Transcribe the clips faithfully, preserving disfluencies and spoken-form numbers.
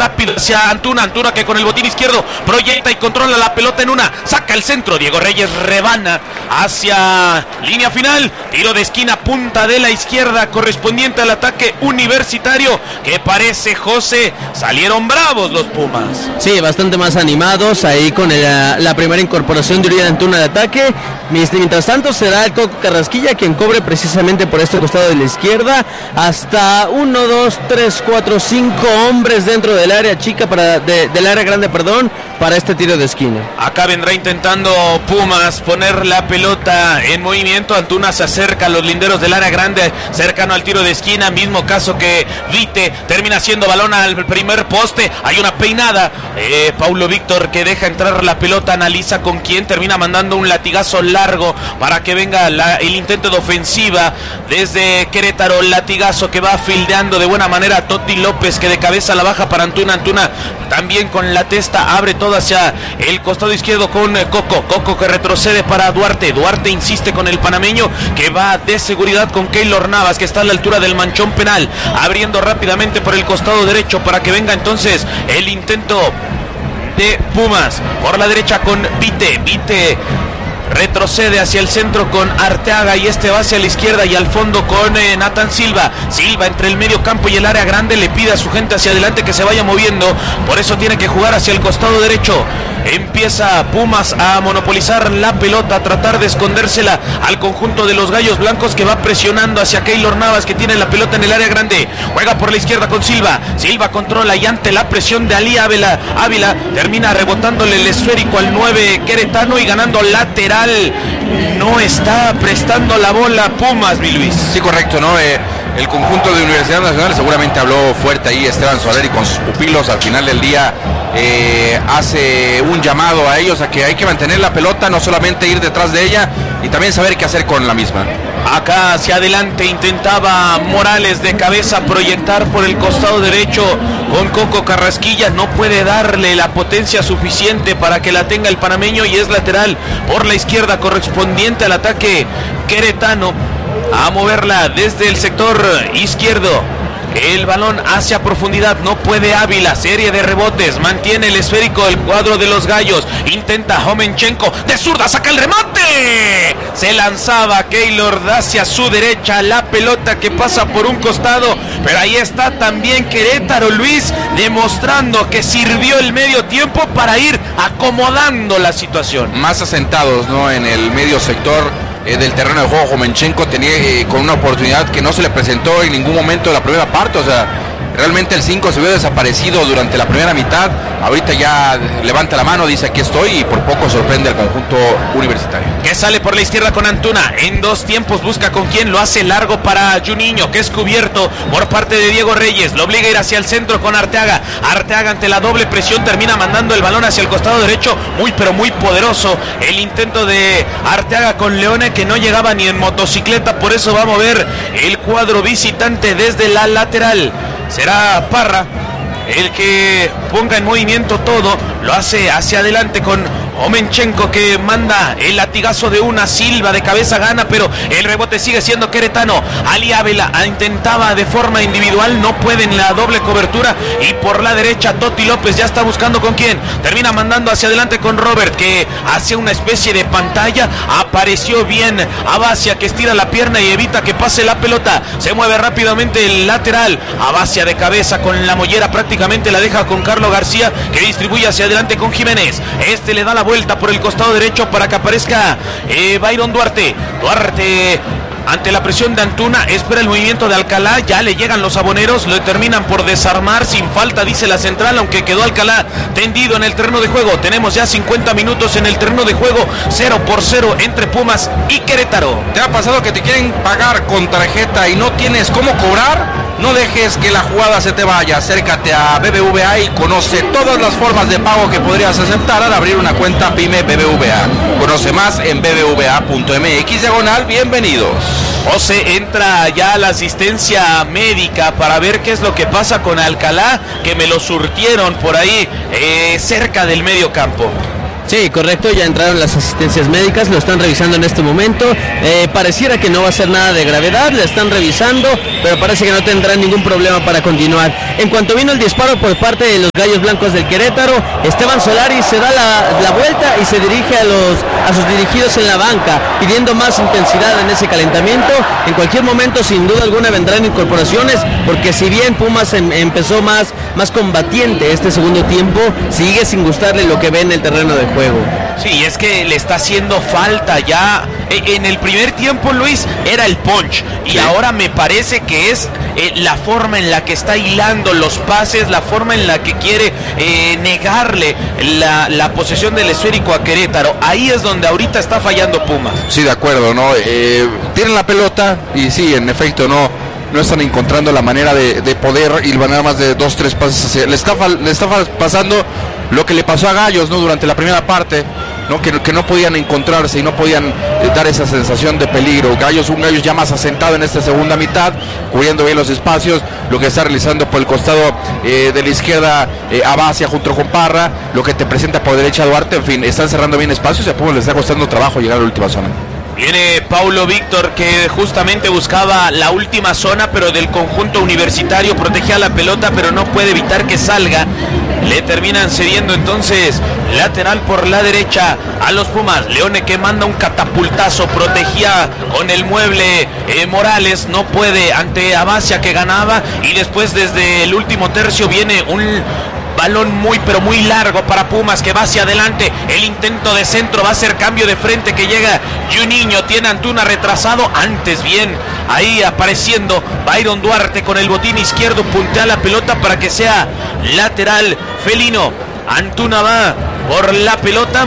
rápido hacia Antuna, Antuna que con el botín izquierdo proyecta y controla la pelota en una, saca el centro, Diego Reyes rebana hacia línea final, tiro de esquina, punta de la izquierda correspondiente al ataque universitario, que parece, José, salieron bravos los Pumas. Sí, bastante más animados ahí con el, la primera incorporación de Uriel Antuna de ataque. Mientras tanto será el Coco Carrasquilla quien cobre precisamente por este costado de la izquierda, hasta uno, dos, tres, cuatro, cinco hombres dentro del área chica, para de, del área grande, perdón, para este tiro de esquina. Acá vendrá intentando Pumas poner la pelota en movimiento. Antuna se acerca a los linderos del área grande, cercano al tiro de esquina, mismo caso que Vite, termina siendo balón al primer poste, hay una peinada, eh, Paulo Víctor que deja entrar la pelota, analiza con quién, termina mandando un latigazo largo para que venga la, el intento de ofensiva desde Querétaro, latigazo que va fildeando de buena manera Toti López, que de cabeza la baja para Antuna, Antuna también con la testa, abre todo hacia el costado izquierdo con Coco, Coco que retrocede para Duarte, Duarte insiste con el panameño que va de seguridad con Keylor Navas, que está a la altura del manchón penal, abriendo rápidamente por el costado derecho para que venga entonces el intento de Pumas por la derecha con Vite, Vite retrocede hacia el centro con Arteaga y este va hacia la izquierda y al fondo con eh, Nathan Silva. Silva entre el medio campo y el área grande le pide a su gente hacia adelante que se vaya moviendo, por eso tiene que jugar hacia el costado derecho. Empieza Pumas a monopolizar la pelota, a tratar de escondérsela al conjunto de los Gallos Blancos, que va presionando hacia Keylor Navas, que tiene la pelota en el área grande, juega por la izquierda con Silva, Silva controla y ante la presión de Ali Ávila, Ávila termina rebotándole el esférico al nueve queretano y ganando lateral. No está prestando la bola Pumas, mi Luis. Sí, correcto, ¿no? Eh, el conjunto de Universidad Nacional seguramente habló fuerte ahí Esteban Soleri con sus pupilos. Al final del día eh, hace un llamado a ellos a que hay que mantener la pelota, no solamente ir detrás de ella, y también saber qué hacer con la misma. Acá hacia adelante intentaba Morales de cabeza proyectar por el costado derecho con Coco Carrasquilla, no puede darle la potencia suficiente para que la tenga el panameño y es lateral por la izquierda correspondiente al ataque queretano, a moverla desde el sector izquierdo. El balón hacia profundidad, no puede Ávila, serie de rebotes, mantiene el esférico el cuadro de los Gallos, intenta Homenchenko, de zurda, saca el remate, se lanzaba Keylor hacia su derecha, la pelota que pasa por un costado, pero ahí está también Querétaro, Luis, demostrando que sirvió el medio tiempo para ir acomodando la situación. Más asentados, ¿no? En el medio sector Eh, del terreno de juego, Homenchenko tenía eh, con una oportunidad que no se le presentó en ningún momento de la primera parte, o sea, realmente el cinco se vio desaparecido durante la primera mitad. Ahorita ya levanta la mano, dice aquí estoy, y por poco sorprende al conjunto universitario. Que sale por la izquierda con Antuna, en dos tiempos busca con quién, lo hace largo para Juninho, que es cubierto por parte de Diego Reyes, lo obliga a ir hacia el centro con Arteaga, Arteaga ante la doble presión termina mandando el balón hacia el costado derecho, muy pero muy poderoso el intento de Arteaga con Leone, que no llegaba ni en motocicleta, por eso va a mover el cuadro visitante desde la lateral. Será Parra el que ponga en movimiento todo, lo hace hacia adelante con Homenchenko, que manda el latigazo de una, Silva de cabeza gana, pero el rebote sigue siendo queretano. Ali Ávila intentaba de forma individual, no puede en la doble cobertura, y por la derecha Toti López ya está buscando con quién, termina mandando hacia adelante con Robert, que hace una especie de pantalla, apareció bien Abacia, que estira la pierna y evita que pase la pelota, se mueve rápidamente el lateral, Abacia de cabeza con la mollera, prácticamente la deja con Carlos García, que distribuye hacia adelante con Jiménez, este le da la vuelta por el costado derecho para que aparezca eh, Byron Duarte, Duarte ante la presión de Antuna, espera el movimiento de Alcalá, ya le llegan los saboneros, lo terminan por desarmar sin falta, dice la central, aunque quedó Alcalá tendido en el terreno de juego. Tenemos ya cincuenta minutos en el terreno de juego, cero por cero entre Pumas y Querétaro. ¿Te ha pasado que te quieren pagar con tarjeta y no tienes cómo cobrar? No dejes que la jugada se te vaya, acércate a B B V A y conoce todas las formas de pago que podrías aceptar al abrir una cuenta PYME B B V A. Conoce más en b b v a punto m x diagonal bienvenidos. José, entra ya la asistencia médica para ver qué es lo que pasa con Alcalá, que me lo surtieron por ahí eh, cerca del medio campo. Sí, correcto, ya entraron las asistencias médicas, lo están revisando en este momento, eh, pareciera que no va a ser nada de gravedad, le están revisando, pero parece que no tendrán ningún problema para continuar. En cuanto vino el disparo por parte de los Gallos Blancos del Querétaro, Esteban Solari se da la, la vuelta y se dirige a los a sus dirigidos en la banca, pidiendo más intensidad en ese calentamiento. En cualquier momento, sin duda alguna, vendrán incorporaciones, porque si bien Pumas em, empezó más, más combatiente este segundo tiempo, sigue sin gustarle lo que ve en el terreno de juego. Sí, es que le está haciendo falta ya. En el primer tiempo, Luis, era el punch, y sí, ahora me parece que es eh, la forma en la que está hilando los pases, la forma en la que quiere eh, negarle la, la posesión del esférico a Querétaro. Ahí es donde ahorita está fallando Pumas. Sí, de acuerdo, ¿no? Eh, tienen la pelota y sí, en efecto, no no están encontrando la manera de, de poder ir nada más de dos, tres pases hacia. Le está, le está pasando lo que le pasó a Gallos, ¿no? Durante la primera parte, ¿no? Que, que no podían encontrarse y no podían eh, dar esa sensación de peligro. Gallos, un Gallos ya más asentado en esta segunda mitad, cubriendo bien los espacios, lo que está realizando por el costado eh, de la izquierda eh, Abacia junto con Parra, lo que te presenta por derecha Duarte, en fin, están cerrando bien espacios y a Pumas les está costando trabajo llegar a la última zona. Viene Paulo Víctor, que justamente buscaba la última zona, pero del conjunto universitario, protegía la pelota, pero no puede evitar que salga. Le terminan cediendo entonces lateral por la derecha a los Pumas. Leone, que manda un catapultazo, protegía con el mueble eh, Morales, no puede ante Abacia, que ganaba, y después desde el último tercio viene un balón muy pero muy largo para Pumas, que va hacia adelante. El intento de centro va a ser cambio de frente, que llega Juninho, tiene Antuna retrasado. Antes bien, ahí apareciendo Byron Duarte con el botín izquierdo, puntea la pelota para que sea lateral felino. Antuna va por la pelota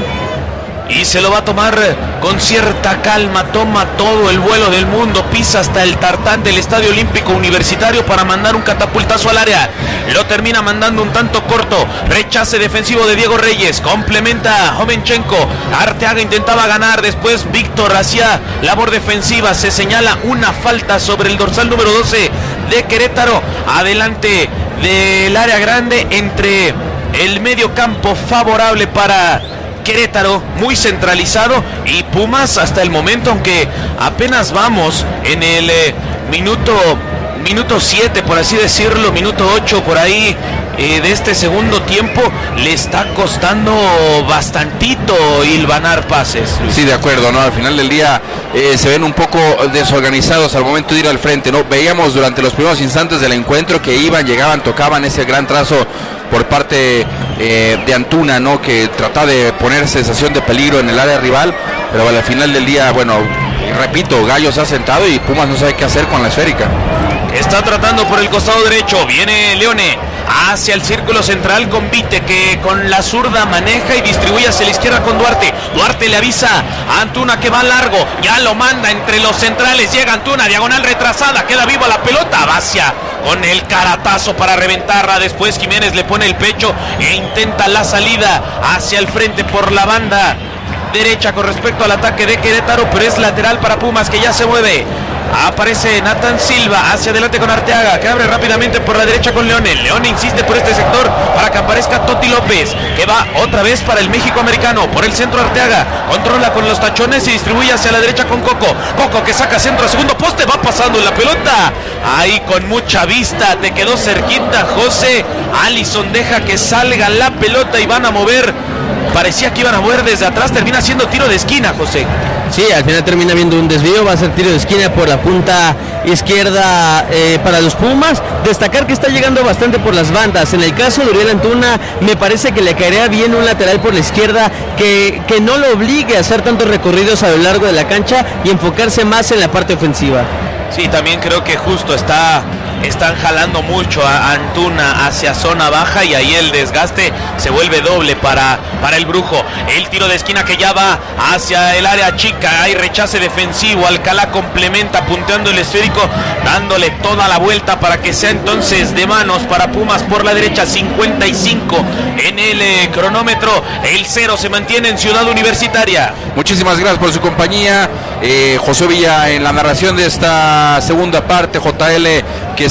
y se lo va a tomar con cierta calma, toma todo el vuelo del mundo, pisa hasta el tartán del Estadio Olímpico Universitario para mandar un catapultazo al área. Lo termina mandando un tanto corto, rechace defensivo de Diego Reyes, complementa Jovenchenko. Arteaga intentaba ganar, después Víctor hacía labor defensiva, se señala una falta sobre el dorsal número doce de Querétaro, adelante del área grande, entre el medio campo favorable para Querétaro, muy centralizado, y Pumas hasta el momento, aunque apenas vamos en el eh, minuto minuto siete, por así decirlo, minuto ocho por ahí eh, de este segundo tiempo, le está costando bastantito hilvanar pases. Sí, de acuerdo, ¿no? Al final del día eh, se ven un poco desorganizados al momento de ir al frente, ¿no? Veíamos durante los primeros instantes del encuentro que iban, llegaban, tocaban ese gran trazo por parte eh, de Antuna, ¿no? Que trataba de poner sensación de peligro en el área rival, pero al final del día, bueno, repito, Gallos ha sentado y Pumas no sabe qué hacer con la esférica. Está tratando por el costado derecho, viene Leone hacia el círculo central con Vite, que con la zurda maneja y distribuye hacia la izquierda con Duarte. Duarte le avisa a Antuna que va largo, ya lo manda entre los centrales, llega Antuna, diagonal retrasada, queda viva la pelota, Abacia con el caratazo para reventarla, después Jiménez le pone el pecho e intenta la salida hacia el frente por la banda derecha con respecto al ataque de Querétaro, pero es lateral para Pumas, que ya se mueve. Aparece Nathan Silva hacia adelante con Arteaga, que abre rápidamente por la derecha con Leone. Leone insiste por este sector para que aparezca Toti López, que va otra vez para el México americano. Por el centro Arteaga, controla con los tachones y distribuye hacia la derecha con Coco. Coco, que saca centro a segundo poste, va pasando la pelota. Ahí con mucha vista, te quedó cerquita José. Allison deja que salga la pelota y van a mover. Parecía que iban a mover desde atrás, termina siendo tiro de esquina, José. Sí, al final termina viendo un desvío, va a ser tiro de esquina por la punta izquierda eh, para los Pumas. Destacar que está llegando bastante por las bandas. En el caso de Uriel Antuna, me parece que le caería bien un lateral por la izquierda que, que no lo obligue a hacer tantos recorridos a lo largo de la cancha y enfocarse más en la parte ofensiva. Sí, también creo que justo está... están jalando mucho a Antuna hacia zona baja y ahí el desgaste se vuelve doble para, para el Brujo. El tiro de esquina que ya va hacia el área chica, hay rechace defensivo, Alcalá complementa punteando el esférico, dándole toda la vuelta para que sea entonces de manos para Pumas por la derecha. Cincuenta y cinco en el eh, cronómetro, el cero se mantiene en Ciudad Universitaria. Muchísimas gracias por su compañía, eh, José Villa en la narración de esta segunda parte, J L que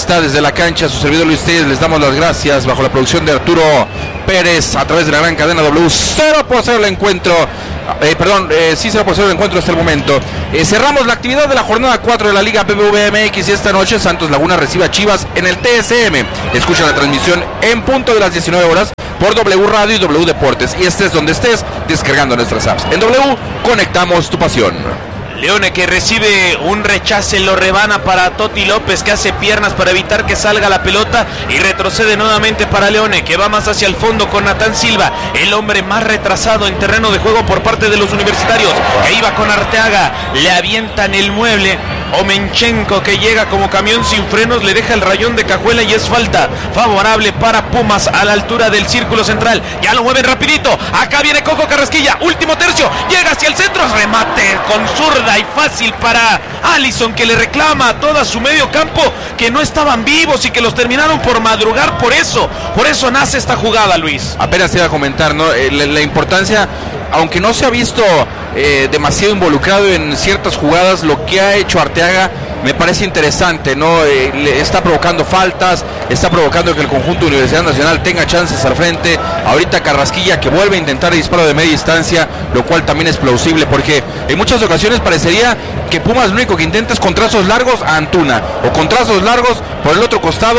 está desde la cancha su servidor Luis Telles. Les damos las gracias bajo la producción de Arturo Pérez a través de la gran cadena W. Cero por cero el encuentro. Eh, perdón, eh, sí, cero por cero el encuentro hasta el momento. Eh, cerramos la actividad de la jornada cuatro de la Liga B B V M X y esta noche Santos Laguna recibe a Chivas en el T S M. Escucha la transmisión en punto de las diecinueve horas por W Radio y W Deportes. Y estés donde estés, descargando nuestras apps. En W, conectamos tu pasión. Leone que recibe un rechace, lo rebana para Toti López, que hace piernas para evitar que salga la pelota y retrocede nuevamente para Leone, que va más hacia el fondo con Natán Silva, el hombre más retrasado en terreno de juego por parte de los universitarios, que iba con Arteaga, le avientan el mueble. Omenchenko, que llega como camión sin frenos, le deja el rayón de cajuela y es falta favorable para Pumas a la altura del círculo central. Ya lo mueven rapidito, acá viene Coco Carrasquilla, último tercio, llega hacia el centro, remate con zurda y fácil para Allison, que le reclama a toda su medio campo que no estaban vivos y que los terminaron por madrugar. Por eso, por eso nace esta jugada, Luis. Apenas te iba a comentar, ¿no? Eh, la, la importancia, aunque no se ha visto eh, demasiado involucrado en ciertas jugadas, lo que ha hecho Arteaga me parece interesante, ¿no? Eh, le está provocando faltas, está provocando que el conjunto de Universidad Nacional tenga chances al frente. Ahorita Carrasquilla, que vuelve a intentar el disparo de media distancia, lo cual también es plausible, porque en muchas ocasiones parecería que Pumas lo único que intenta es con trazos largos a Antuna, o con trazos largos por el otro costado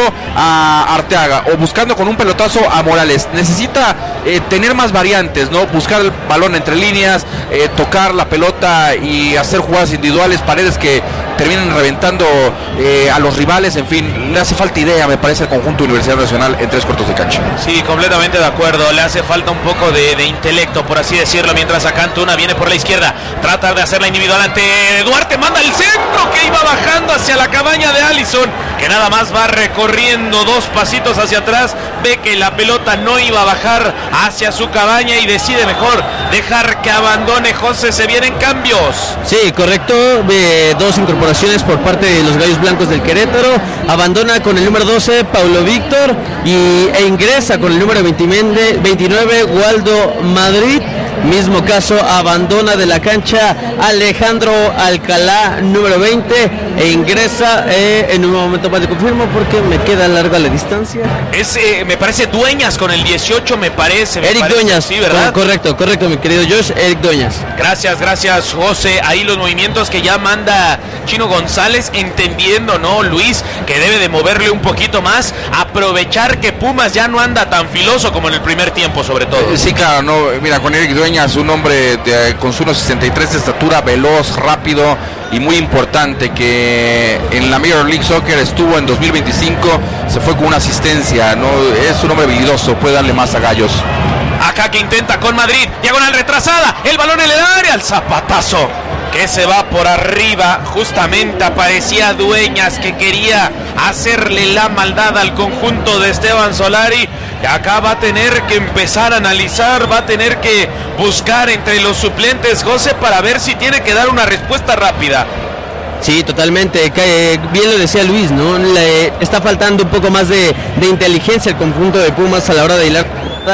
a Arteaga, o buscando con un pelotazo a Morales. Necesita eh, tener más variantes, ¿no? Buscar el balón entre líneas, eh, tocar la pelota y hacer jugadas individuales, Paredes que terminan reventando eh, a los rivales. En fin, le hace falta idea, me parece, al conjunto de Universidad Nacional en tres cuartos de cancha. Sí, completamente de acuerdo, le hace falta un poco de, de intelecto, por así decirlo, mientras acá Antuna viene por la izquierda, trata de hacer la individual ante Duarte, manda el centro que iba bajando hacia la cabaña de Allison, que nada más va recorriendo dos pasitos hacia atrás, ve que la pelota no iba a bajar hacia su cabaña y decide mejor dejar que abandone. José, se vienen cambios. Sí, correcto, eh, dos incorporaciones por parte de los Gallos Blancos del Querétaro. Abandona con el número doce Paulo Víctor y, e ingresa con el número veintinueve Waldo Madrid. Mismo caso, abandona de la cancha Alejandro Alcalá, número veinte, e ingresa eh, en un momento más de confirmo porque me queda larga la distancia. Es, eh, me parece Dueñas con el dieciocho, me parece. Me Eric parece, Dueñas, sí, ¿verdad? Correcto, correcto, mi querido Josh, Eric Dueñas. Gracias, gracias, José. Ahí los movimientos que ya manda Chino González, entendiendo, ¿no, Luis? Que debe de moverle un poquito más, aprovechar que Pumas ya no anda tan filoso como en el primer tiempo, sobre todo. Eh, sí, claro, no, mira, con Eric Dueñas, un hombre de, con su uno sesenta y tres de estatura, veloz, rápido y muy importante, que en la Major League Soccer estuvo en dos mil veinticinco, se fue con una asistencia, ¿no? Es un hombre habilidoso, puede darle más a Gallos. Acá que intenta con Madrid, diagonal retrasada, el balón en el área, el zapatazo que se va por arriba. Justamente aparecía Dueñas, que quería hacerle la maldad al conjunto de Esteban Solari. Y acá va a tener que empezar a analizar, va a tener que buscar entre los suplentes, José, para ver si tiene que dar una respuesta rápida. Sí, totalmente, bien lo decía Luis, ¿no? Le está faltando un poco más de, de inteligencia al conjunto de Pumas a la hora de hilar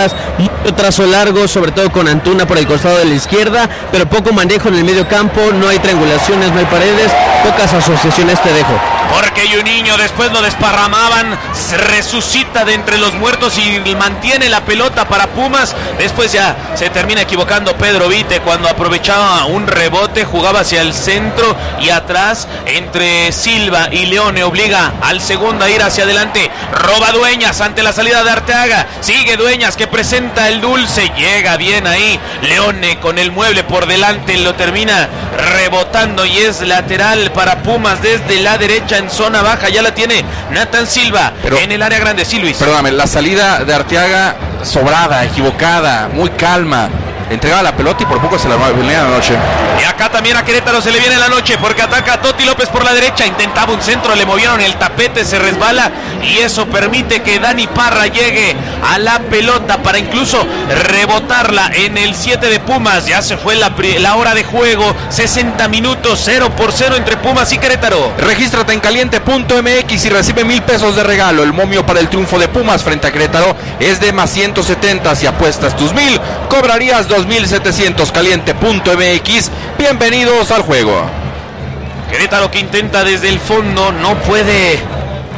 mucho trazo largo, sobre todo con Antuna por el costado de la izquierda, pero poco manejo en el medio campo, no hay triangulaciones, no hay paredes, pocas asociaciones te dejo. Porque Juninho después lo desparramaban, se resucita de entre los muertos y mantiene la pelota para Pumas. Después ya se termina equivocando Pedro Vite cuando aprovechaba un rebote, jugaba hacia el centro y atrás entre Silva y Leone, obliga al segundo a ir hacia adelante. Roba Dueñas ante la salida de Arteaga, sigue Dueñas que presenta el dulce, llega bien ahí Leone con el mueble por delante, lo termina rebotando y es lateral para Pumas desde la derecha en zona baja. Ya la tiene Natán Silva, pero en el área grande. Sí, Luis. Perdóname, la salida de Arteaga sobrada, equivocada, muy calma. Entregaba la pelota y por poco se la venía la noche. Y acá también a Querétaro se le viene la noche porque ataca a Toti López por la derecha. Intentaba un centro, le movieron el tapete, se resbala y eso permite que Dani Parra llegue a la pelota para incluso rebotarla en el siete de Pumas. Ya se fue la, la hora de juego, sesenta minutos, cero por cero entre Pumas y Querétaro. Regístrate en caliente punto m x y recibe mil pesos de regalo. El momio para el triunfo de Pumas frente a Querétaro es de más ciento setenta. Si apuestas tus mil, cobrarías dos mil setecientos. Caliente punto m x. Bienvenidos al juego. Querétaro que intenta desde el fondo, no puede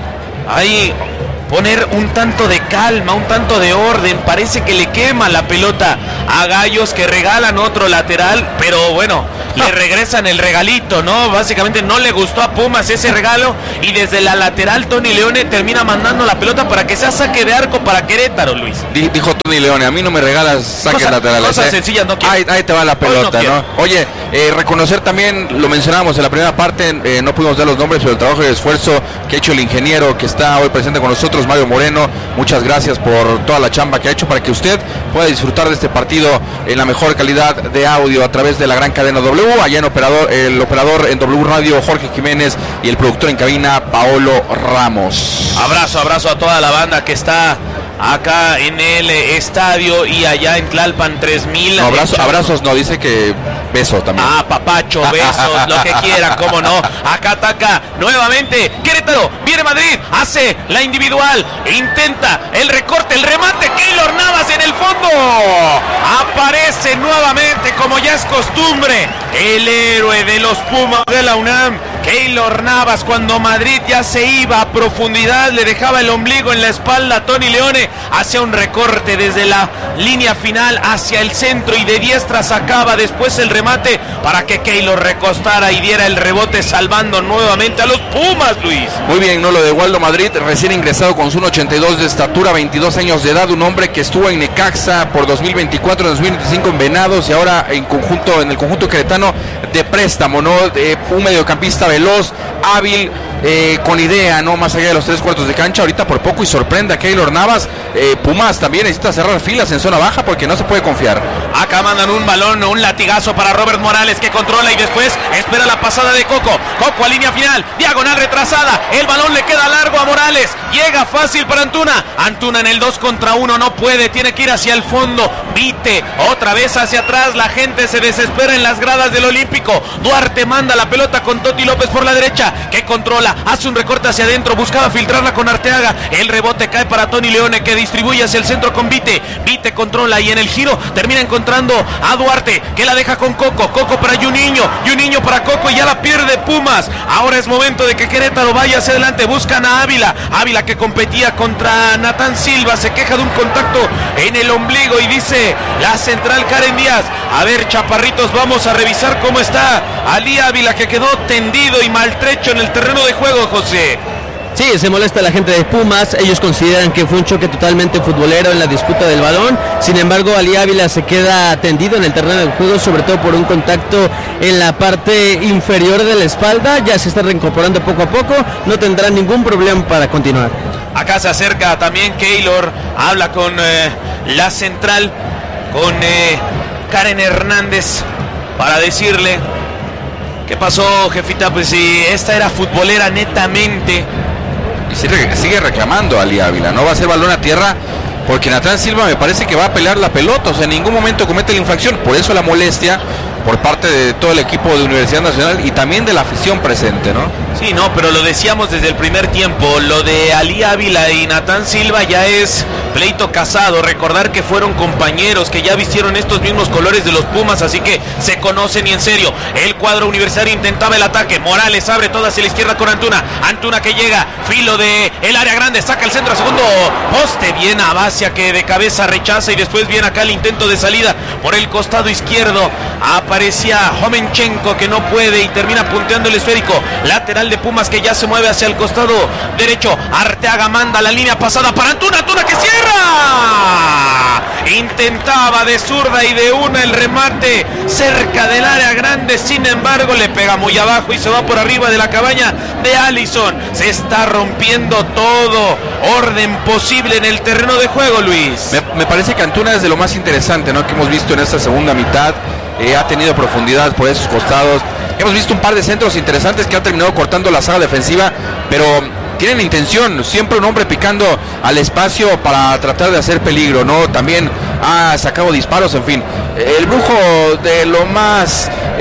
ahí poner un tanto de calma, un tanto de orden. Parece que le quema la pelota a Gallos, que regalan otro lateral, pero bueno, le regresan el regalito, ¿no? Básicamente no le gustó a Pumas ese regalo, y desde la lateral Tony Leone termina mandando la pelota para que sea saque de arco para Querétaro, Luis. Dijo Tony Leone, a mí no me regalas saques Cosa, laterales. Cosas eh. sencillas, no quiero. Ahí, ahí te va la pelota, no, ¿no? Oye, eh, reconocer también, lo mencionábamos en la primera parte, eh, no pudimos dar los nombres, pero el trabajo y el esfuerzo que ha hecho el ingeniero que está hoy presente con nosotros, Mario Moreno. Muchas gracias por toda la chamba que ha hecho para que usted pueda disfrutar de este partido en la mejor calidad de audio a través de la gran cadena W. Allá en operador, el operador en W Radio, Jorge Jiménez, y el productor en cabina, Paolo Ramos. Abrazo, abrazo a toda la banda que está acá en el estadio y allá en Tlalpan tres mil. No, abrazo, abrazos no, dice que besos también. Ah, papacho, besos, lo que quieran, cómo no. Acá ataca nuevamente Querétaro, viene Madrid, hace la individual, intenta el recorte, el remate, Keylor Navas en el fondo. Aparece nuevamente, como ya es costumbre, el héroe de los Pumas de la UNAM, Keylor Navas. Cuando Madrid ya se iba a profundidad, le dejaba el ombligo en la espalda a Tony Leone, hacía un recorte desde la línea final hacia el centro y de diestra sacaba después el remate para que Keylor recostara y diera el rebote, salvando nuevamente a los Pumas, Luis. Muy bien, ¿no? Lo de Waldo Madrid, recién ingresado con su uno ochenta y dos de estatura, veintidós años de edad, un hombre que estuvo en Necaxa por dos mil veinticuatro, dos mil veinticinco en Venados, y ahora en conjunto, en el conjunto queretano de préstamo, ¿no? De un mediocampista veloz, hábil, eh, con idea, ¿no? Más allá de los tres cuartos de cancha, ahorita por poco y sorprende a Keylor Navas. eh, Pumas también necesita cerrar filas en zona baja porque no se puede confiar. Acá mandan un balón, un latigazo para Robert Morales, que controla y después espera la pasada de Coco. Coco a línea final, diagonal retrasada, el balón le queda largo a Morales, llega fácil para Antuna. Antuna en el dos contra uno, no puede, tiene que ir hacia el fondo. Vite, otra vez hacia atrás, la gente se desespera en las gradas del Olímpico. Duarte manda la pelota con Toti López por la derecha, que controla, hace un recorte hacia adentro, buscaba filtrarla con Arteaga. El rebote cae para Tony Leone, que distribuye hacia el centro con Vite. Vite controla y en el giro termina encontrando a Duarte, que la deja con Coco. Coco para Juninho, Juninho para Coco, y ya la pierde Pumas. Ahora es momento de que Querétaro vaya hacia adelante. Buscan a Ávila, Ávila que competía contra Natán Silva, se queja de un contacto en el ombligo y dice la central Karen Díaz: a ver, chaparritos, vamos a revisar cómo está Ali Ávila, que quedó tendido y maltrecho en el terreno de juego, José. Sí, se molesta la gente de Pumas. Ellos consideran que fue un choque totalmente futbolero en la disputa del balón. Sin embargo, Ali Ávila se queda tendido en el terreno del juego, sobre todo por un contacto en la parte inferior de la espalda. Ya se está reincorporando poco a poco, no tendrá ningún problema para continuar. Acá se acerca también Keylor, habla con eh, la central, con eh, Karen Hernández, para decirle: ¿qué pasó, jefita? Pues si esta era futbolera netamente. Y sigue, sigue reclamando a Ali Ávila, no va a ser balón a tierra, porque Natán Silva me parece que va a pelear la pelota, o sea, en ningún momento comete la infracción. Por eso la molestia por parte de todo el equipo de Universidad Nacional y también de la afición presente, ¿no? Sí, no, pero lo decíamos desde el primer tiempo, lo de Ali Ávila y Natán Silva ya es pleito casado. Recordar que fueron compañeros, que ya vistieron estos mismos colores de los Pumas, así que se conocen, y en serio, el cuadro universitario intentaba el ataque. Morales abre toda hacia la izquierda con Antuna, Antuna que llega, filo de el área grande, saca el centro a segundo poste, bien a Basia, que de cabeza rechaza, y después viene acá el intento de salida por el costado izquierdo. Aparecía Homenchenko, que no puede y termina punteando el esférico. Lateral de Pumas que ya se mueve hacia el costado derecho. Arteaga manda la línea pasada para Antuna, Antuna que cierra. Intentaba de zurda y de una el remate cerca del área grande, sin embargo le pega muy abajo y se va por arriba de la cabaña de Allison. Se está rompiendo todo orden posible en el terreno de juego, Luis. Me, me parece que Antuna es de lo más interesante, ¿no?, que hemos visto en esta segunda mitad. Eh, ha tenido profundidad por esos costados. Hemos visto un par de centros interesantes que han terminado cortando la saga defensiva, pero tienen intención, siempre un hombre picando al espacio para tratar de hacer peligro, ¿no? También ha sacado disparos, en fin. El brujo de lo más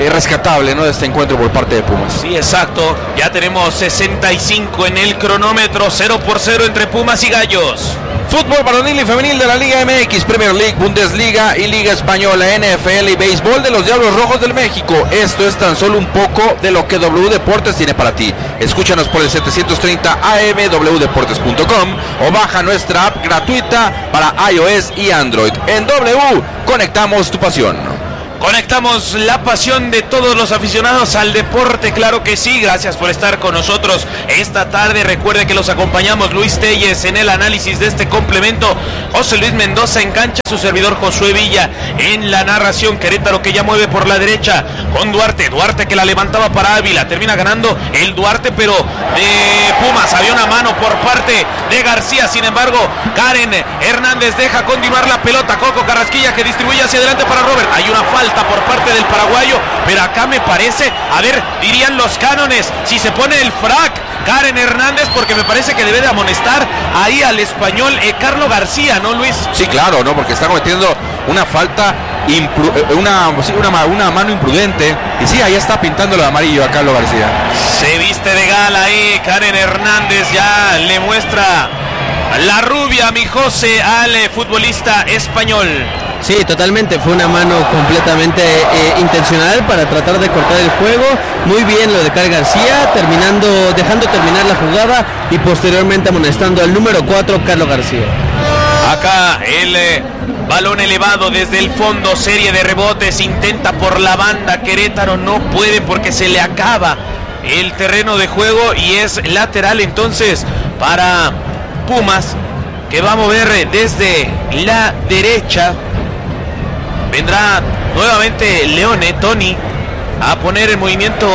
eh, rescatable, ¿no?, de este encuentro por parte de Pumas. Sí, exacto. Ya tenemos sesenta y cinco en el cronómetro, cero por cero entre Pumas y Gallos. Fútbol varonil y femenil de la Liga M X, Premier League, Bundesliga y Liga Española, N F L y béisbol de los Diablos Rojos del México. Esto es tan solo un poco de lo que W Deportes tiene para ti. Escúchanos por el setecientos treinta A M, w deportes punto com, o baja nuestra app gratuita para iOS y Android. En W, conectamos tu pasión. Conectamos la pasión de todos los aficionados al deporte, claro que sí. Gracias por estar con nosotros esta tarde. Recuerde que los acompañamos Luis Telles en el análisis de este complemento, José Luis Mendoza en cancha, su servidor Josué Villa en la narración. Querétaro que ya mueve por la derecha con Duarte, Duarte que la levantaba para Ávila, termina ganando el Duarte, pero de Pumas había una mano por parte de García. Sin embargo, Karen Hernández deja continuar la pelota, Coco Carrasquilla que distribuye hacia adelante para Robert. Hay una falta por parte del paraguayo, pero acá me parece, a ver, dirían los cánones, si se pone el frac Karen Hernández, porque me parece que debe de amonestar ahí al español eh, Carlos García, ¿no, Luis? Sí, claro, ¿no? Porque está cometiendo una falta, impru- una, una, una mano imprudente, y sí, ahí está pintándolo de amarillo a Carlos García. Se viste de gala ahí, Karen Hernández ya le muestra la rubia, mi José, al eh, futbolista español. Sí, totalmente, fue una mano completamente eh, intencional para tratar de cortar el juego. Muy bien lo de Karen García, terminando, dejando terminar la jugada y posteriormente amonestando al número cuatro, Carlos García. Acá el eh, balón elevado desde el fondo, serie de rebotes, intenta por la banda, Querétaro no puede porque se le acaba el terreno de juego y es lateral entonces para Pumas, que va a mover desde la derecha. Vendrá nuevamente Leone, Tony, a poner en movimiento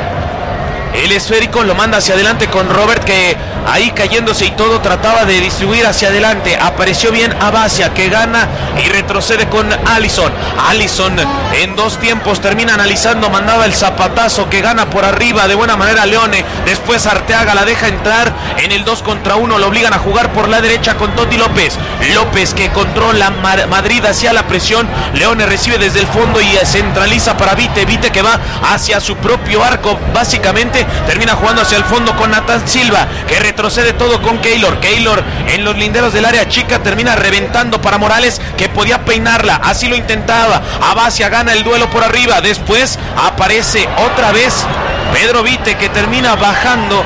el esférico, lo manda hacia adelante con Robert, que ahí cayéndose y todo trataba de distribuir hacia adelante. Apareció bien Abacia, que gana y retrocede con Allison. Allison en dos tiempos termina analizando, mandaba el zapatazo que gana por arriba de buena manera Leone. Después Arteaga la deja entrar en el dos contra uno, lo obligan a jugar por la derecha con Toti López. López que controla Madrid hacia la presión. Leone recibe desde el fondo y centraliza para Vite. Vite que va hacia su propio arco, básicamente termina jugando hacia el fondo con Nathan Silva, que retrocede todo con Keylor. Keylor en los linderos del área chica termina reventando para Morales, que podía peinarla, así lo intentaba. Abacia gana el duelo por arriba. Después aparece otra vez Pedro Vite, que termina bajando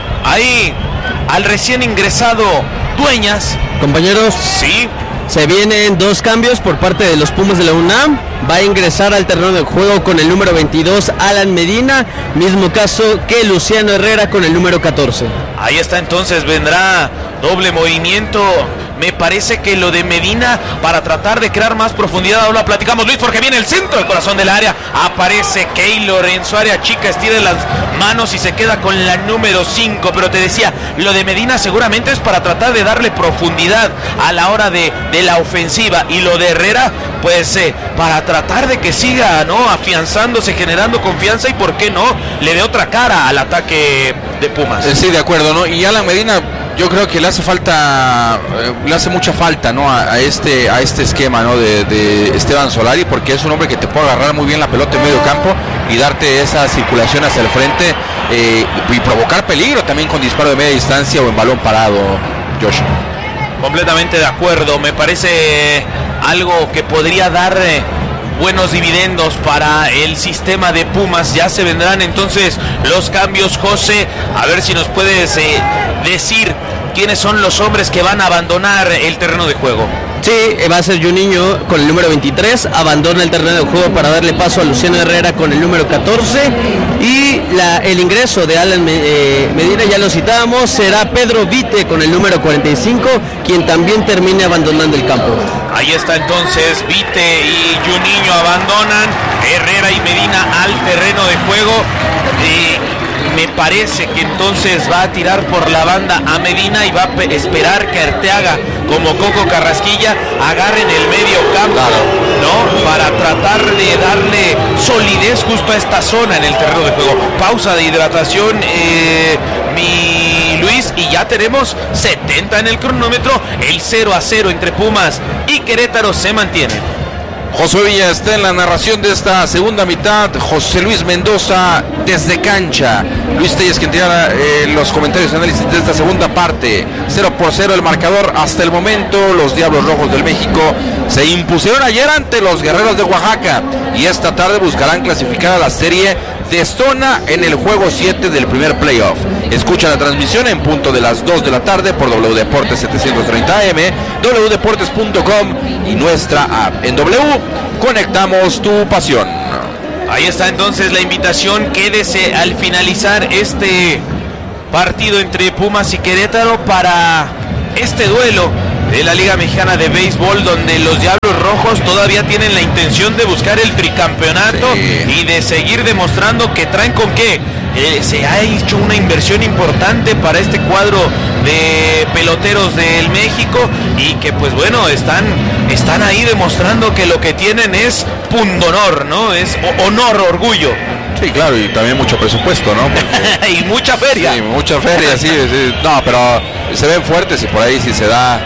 ahí al recién ingresado Dueñas. Compañeros, sí, se vienen dos cambios por parte de los Pumas de la UNAM. Va a ingresar al terreno de juego con el número veintidós Alan Medina, mismo caso que Luciano Herrera con el número catorce. Ahí está, entonces vendrá doble movimiento. Me parece que lo de Medina para tratar de crear más profundidad, ahora platicamos, Luis, porque viene el centro del corazón del área. Aparece Keylor en su área chica, estira las manos y se queda con la número cinco. Pero te decía, lo de Medina seguramente es para tratar de darle profundidad a la hora de, de la ofensiva. Y lo de Herrera, pues eh, para tratar de que siga, ¿no?, afianzándose, generando confianza y, ¿por qué no?, le dé otra cara al ataque de Pumas. Sí, de acuerdo, ¿no? Y Alan Medina, yo creo que le hace falta, eh, le hace mucha falta, ¿no?, a, a este a este esquema, ¿no?, de, de Esteban Solari, porque es un hombre que te puede agarrar muy bien la pelota en medio campo y darte esa circulación hacia el frente eh, y, y provocar peligro también con disparo de media distancia o en balón parado, Josh. Completamente de acuerdo, me parece algo que podría dar eh, buenos dividendos para el sistema de Pumas. Ya se vendrán entonces los cambios, José, a ver si nos puedes eh, decir quiénes son los hombres que van a abandonar el terreno de juego. Sí, va a ser Juninho con el número veintitrés, abandona el terreno de juego para darle paso a Luciano Herrera con el número catorce, y la, el ingreso de Alan eh, Medina, ya lo citábamos, será Pedro Vite con el número cuarenta y cinco, quien también termine abandonando el campo. Ahí está entonces, Vite y Juninho abandonan, Herrera y Medina al terreno de juego. Eh, me parece que entonces va a tirar por la banda a Medina y va a esperar que Arteaga como Coco Carrasquilla agarren el medio campo, ¿no?, para tratar de darle solidez justo a esta zona en el terreno de juego. Pausa de hidratación, eh, mi Luis, y ya tenemos setenta en el cronómetro. El cero a cero entre Pumas y Querétaro se mantiene. Josué Villa está en la narración de esta segunda mitad. José Luis Mendoza desde cancha. Luis Telles quien tira eh, los comentarios y análisis de esta segunda parte. Cero por cero el marcador hasta el momento. Los Diablos Rojos del México se impusieron ayer ante los Guerreros de Oaxaca y esta tarde buscarán clasificar a la serie de zona en el juego siete del primer playoff. Escucha la transmisión en punto de las dos de la tarde por W Deportes setecientos treinta A M, w deportes punto com y nuestra app. En W conectamos tu pasión. Ahí está entonces la invitación. Quédese al finalizar este partido entre Pumas y Querétaro para este duelo de la Liga Mexicana de Béisbol, donde los Diablos Rojos todavía tienen la intención de buscar el tricampeonato, sí, y de seguir demostrando que traen con qué. Eh, se ha hecho una inversión importante para este cuadro de peloteros del México y que pues bueno, están, están ahí demostrando que lo que tienen es pundonor, ¿no? Es honor, orgullo. Sí, claro, y también mucho presupuesto, ¿no? Porque, y mucha feria. Sí, mucha feria, sí, sí. No, pero se ven fuertes y por ahí si se da,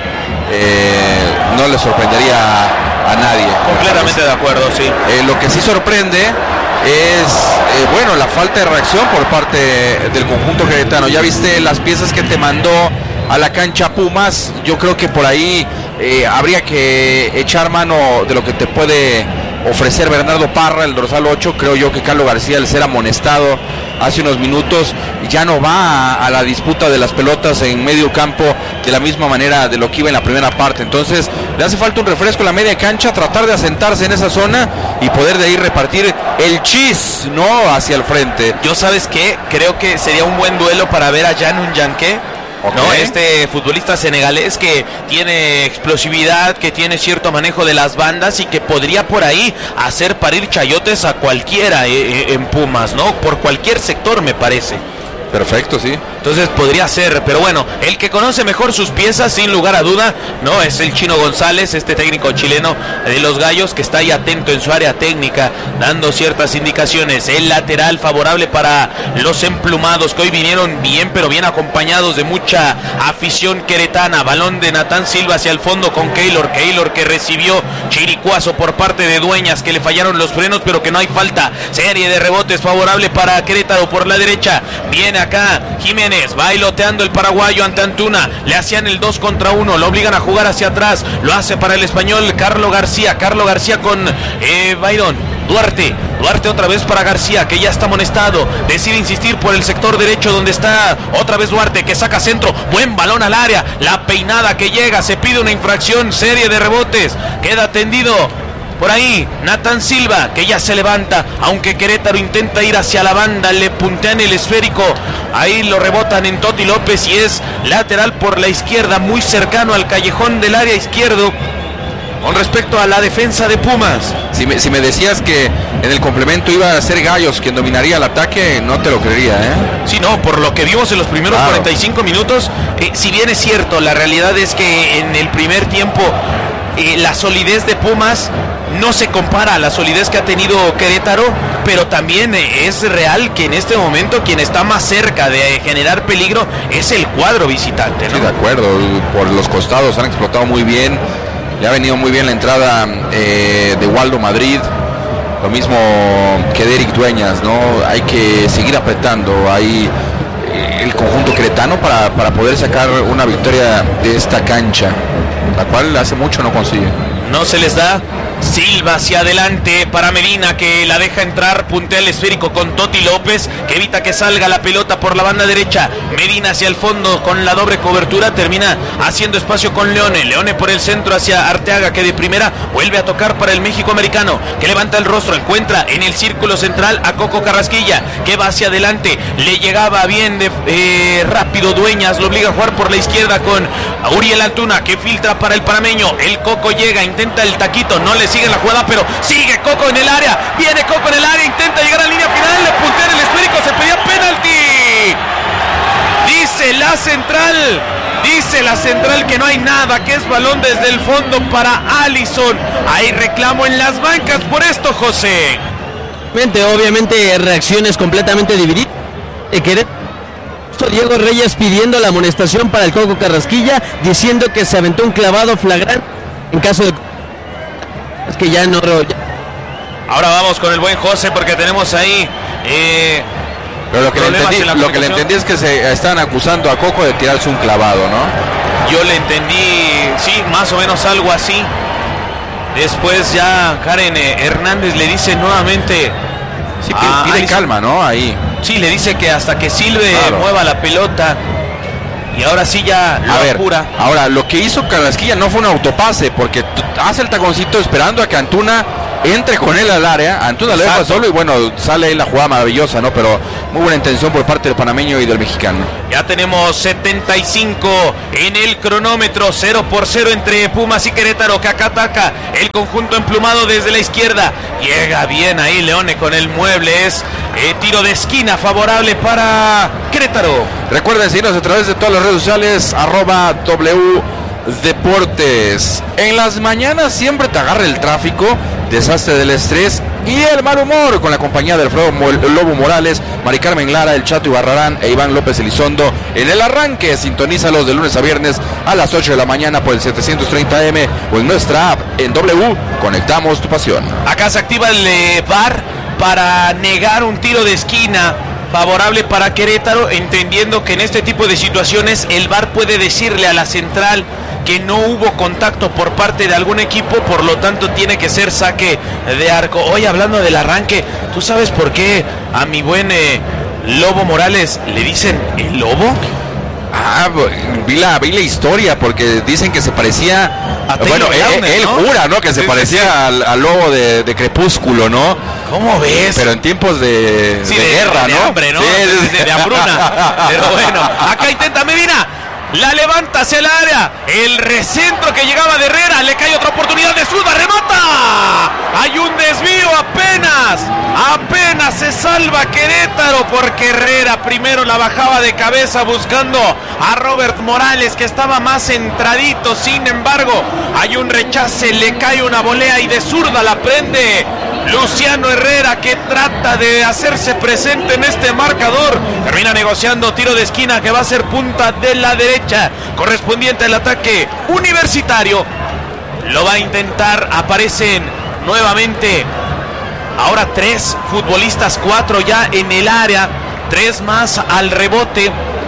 eh, no le sorprendería a, a nadie. Completamente de acuerdo, sí. Eh, lo que sí sorprende es, eh, bueno, la falta de reacción por parte del conjunto queretano. Ya viste las piezas que te mandó a la cancha Pumas. Yo creo que por ahí eh, habría que echar mano de lo que te puede ofrecer Bernardo Parra, el dorsal ocho. Creo yo que Carlos García, al ser amonestado hace unos minutos, ya no va a, a la disputa de las pelotas en medio campo de la misma manera de lo que iba en la primera parte. Entonces le hace falta un refresco en la media cancha, tratar de asentarse en esa zona y poder de ahí repartir el chis, ¿no?, hacia el frente. Yo, ¿sabes qué? Creo que sería un buen duelo para ver a Jan Unyanque. Okay. No, este futbolista senegalés que tiene explosividad, que tiene cierto manejo de las bandas y que podría por ahí hacer parir chayotes a cualquiera en Pumas, ¿no? Por cualquier sector, me parece. Perfecto, sí. Entonces podría ser, pero bueno, el que conoce mejor sus piezas, sin lugar a duda, no, es el Chino González, este técnico chileno de los Gallos, que está ahí atento en su área técnica, dando ciertas indicaciones. El lateral favorable para los emplumados, que hoy vinieron bien, pero bien acompañados de mucha afición queretana. Balón de Natán Silva hacia el fondo con Keylor, Keylor que recibió chiricuazo por parte de Dueñas, que le fallaron los frenos, pero que no hay falta. Serie de rebotes favorable para Querétaro por la derecha. Viene acá Jiménez, bailoteando el paraguayo ante Antuna, le hacían el dos contra uno, lo obligan a jugar hacia atrás, lo hace para el español Carlos García, Carlos García con eh, Byron, Duarte, Duarte otra vez para García, que ya está amonestado, decide insistir por el sector derecho donde está otra vez Duarte, que saca centro, buen balón al área, la peinada que llega, se pide una infracción, serie de rebotes, queda tendido por ahí Natán Silva, que ya se levanta, aunque Querétaro intenta ir hacia la banda, le puntean el esférico, ahí lo rebotan en Toti López y es lateral por la izquierda, muy cercano al callejón del área izquierdo. Con respecto a la defensa de Pumas, si me, si me decías que en el complemento iba a ser Gallos quien dominaría el ataque, no te lo creería, ¿eh? Sí, no, por lo que vimos en los primeros claro. cuarenta y cinco minutos, eh, si bien es cierto, la realidad es que en el primer tiempo eh, la solidez de Pumas no se compara a la solidez que ha tenido Querétaro, pero también es real que en este momento quien está más cerca de generar peligro es el cuadro visitante, ¿no? Sí, de acuerdo, por los costados han explotado muy bien, le ha venido muy bien la entrada eh, de Waldo Madrid, lo mismo que de Eric Dueñas, ¿no? Hay que seguir apretando ahí eh, el conjunto queretano para, para poder sacar una victoria de esta cancha, la cual hace mucho no consigue. No se les da. Silva hacia adelante para Medina, que la deja entrar, puntea el esférico con Toti López, que evita que salga la pelota por la banda derecha. Medina hacia el fondo con la doble cobertura, termina haciendo espacio con Leone, Leone por el centro hacia Arteaga, que de primera vuelve a tocar para el México americano, que levanta el rostro, encuentra en el círculo central a Coco Carrasquilla, que va hacia adelante, le llegaba bien de eh, rápido Dueñas, lo obliga a jugar por la izquierda con Uriel Antuna, que filtra para el panameño, el Coco llega, intenta el taquito, no le sigue la jugada, pero sigue Coco en el área, viene Coco en el área, intenta llegar a la línea final, le puntea el esférico, se pedía penalti, dice la central, dice la central que no hay nada, que es balón desde el fondo para Allison. Hay reclamo en las bancas por esto, José. Obviamente reacciones completamente divididas. Diego Reyes pidiendo la amonestación para el Coco Carrasquilla, diciendo que se aventó un clavado flagrante en caso de que ya no... Ahora vamos con el buen José porque tenemos ahí... Eh, Pero lo que, le entendí, lo que le entendí es que se están acusando a Coco de tirarse un clavado, ¿no? Yo le entendí, sí, más o menos algo así. Después ya Karen eh, Hernández le dice nuevamente... Sí, pide, pide calma, ¿no? Ahí. Sí, le dice que hasta que Silve claro. mueva la pelota. Y ahora sí ya lo a ver, apura. Ahora, lo que hizo Carrasquilla no fue un autopase, porque hace el taconcito esperando a que Antuna entre con él al área. Antuna lo deja solo y bueno, sale ahí la jugada maravillosa, ¿no? Pero muy buena intención por parte del panameño y del mexicano. Ya tenemos setenta y cinco en el cronómetro, cero por cero entre Pumas y Querétaro, que acá ataca el conjunto emplumado desde la izquierda. Llega bien ahí Leone con el mueble, es eh, tiro de esquina favorable para Querétaro. Recuerden seguirnos a través de todas las redes sociales, arroba W Deportes. En las mañanas siempre te agarra el tráfico, desastre del estrés y el mal humor con la compañía del Alfredo Lobo Morales, Mari Carmen Lara, el Chato Ibarrarán e Iván López Elizondo. En el arranque, sintonízalos de lunes a viernes a las ocho de la mañana por el setecientos treinta A M o en nuestra app en W. Conectamos tu pasión. Acá se activa el eh, V A R para negar un tiro de esquina favorable para Querétaro, entendiendo que en este tipo de situaciones el V A R puede decirle a la central que no hubo contacto por parte de algún equipo, por lo tanto tiene que ser saque de arco. Hoy hablando del arranque, ¿tú sabes por qué a mi buen eh, Lobo Morales le dicen el Lobo? Ah, vi la, vi la historia porque dicen que se parecía a bueno, él, él ¿no? jura, ¿no? Que se sí, parecía sí, sí. Al, al lobo de, de Crepúsculo, ¿no? ¿Cómo ves? Pero en tiempos de, sí, de, de guerra, de ¿no? Hambre, ¿no? Sí, de, de, de hambruna. Pero bueno, acá intenta Medina. La levanta hacia el área. El recentro que llegaba de Herrera. Le cae otra oportunidad de zurda. ¡Remata! Hay un desvío apenas. Apenas se salva Querétaro porque Herrera primero la bajaba de cabeza buscando a Robert Morales, que estaba más centradito. Sin embargo, hay un rechace. Le cae una volea y de zurda la prende Luciano Herrera, que trata de hacerse presente en este marcador. Termina negociando tiro de esquina que va a ser punta de la derecha, correspondiente al ataque universitario. Lo va a intentar. Aparecen nuevamente ahora tres futbolistas, cuatro ya en el área, tres más al rebote.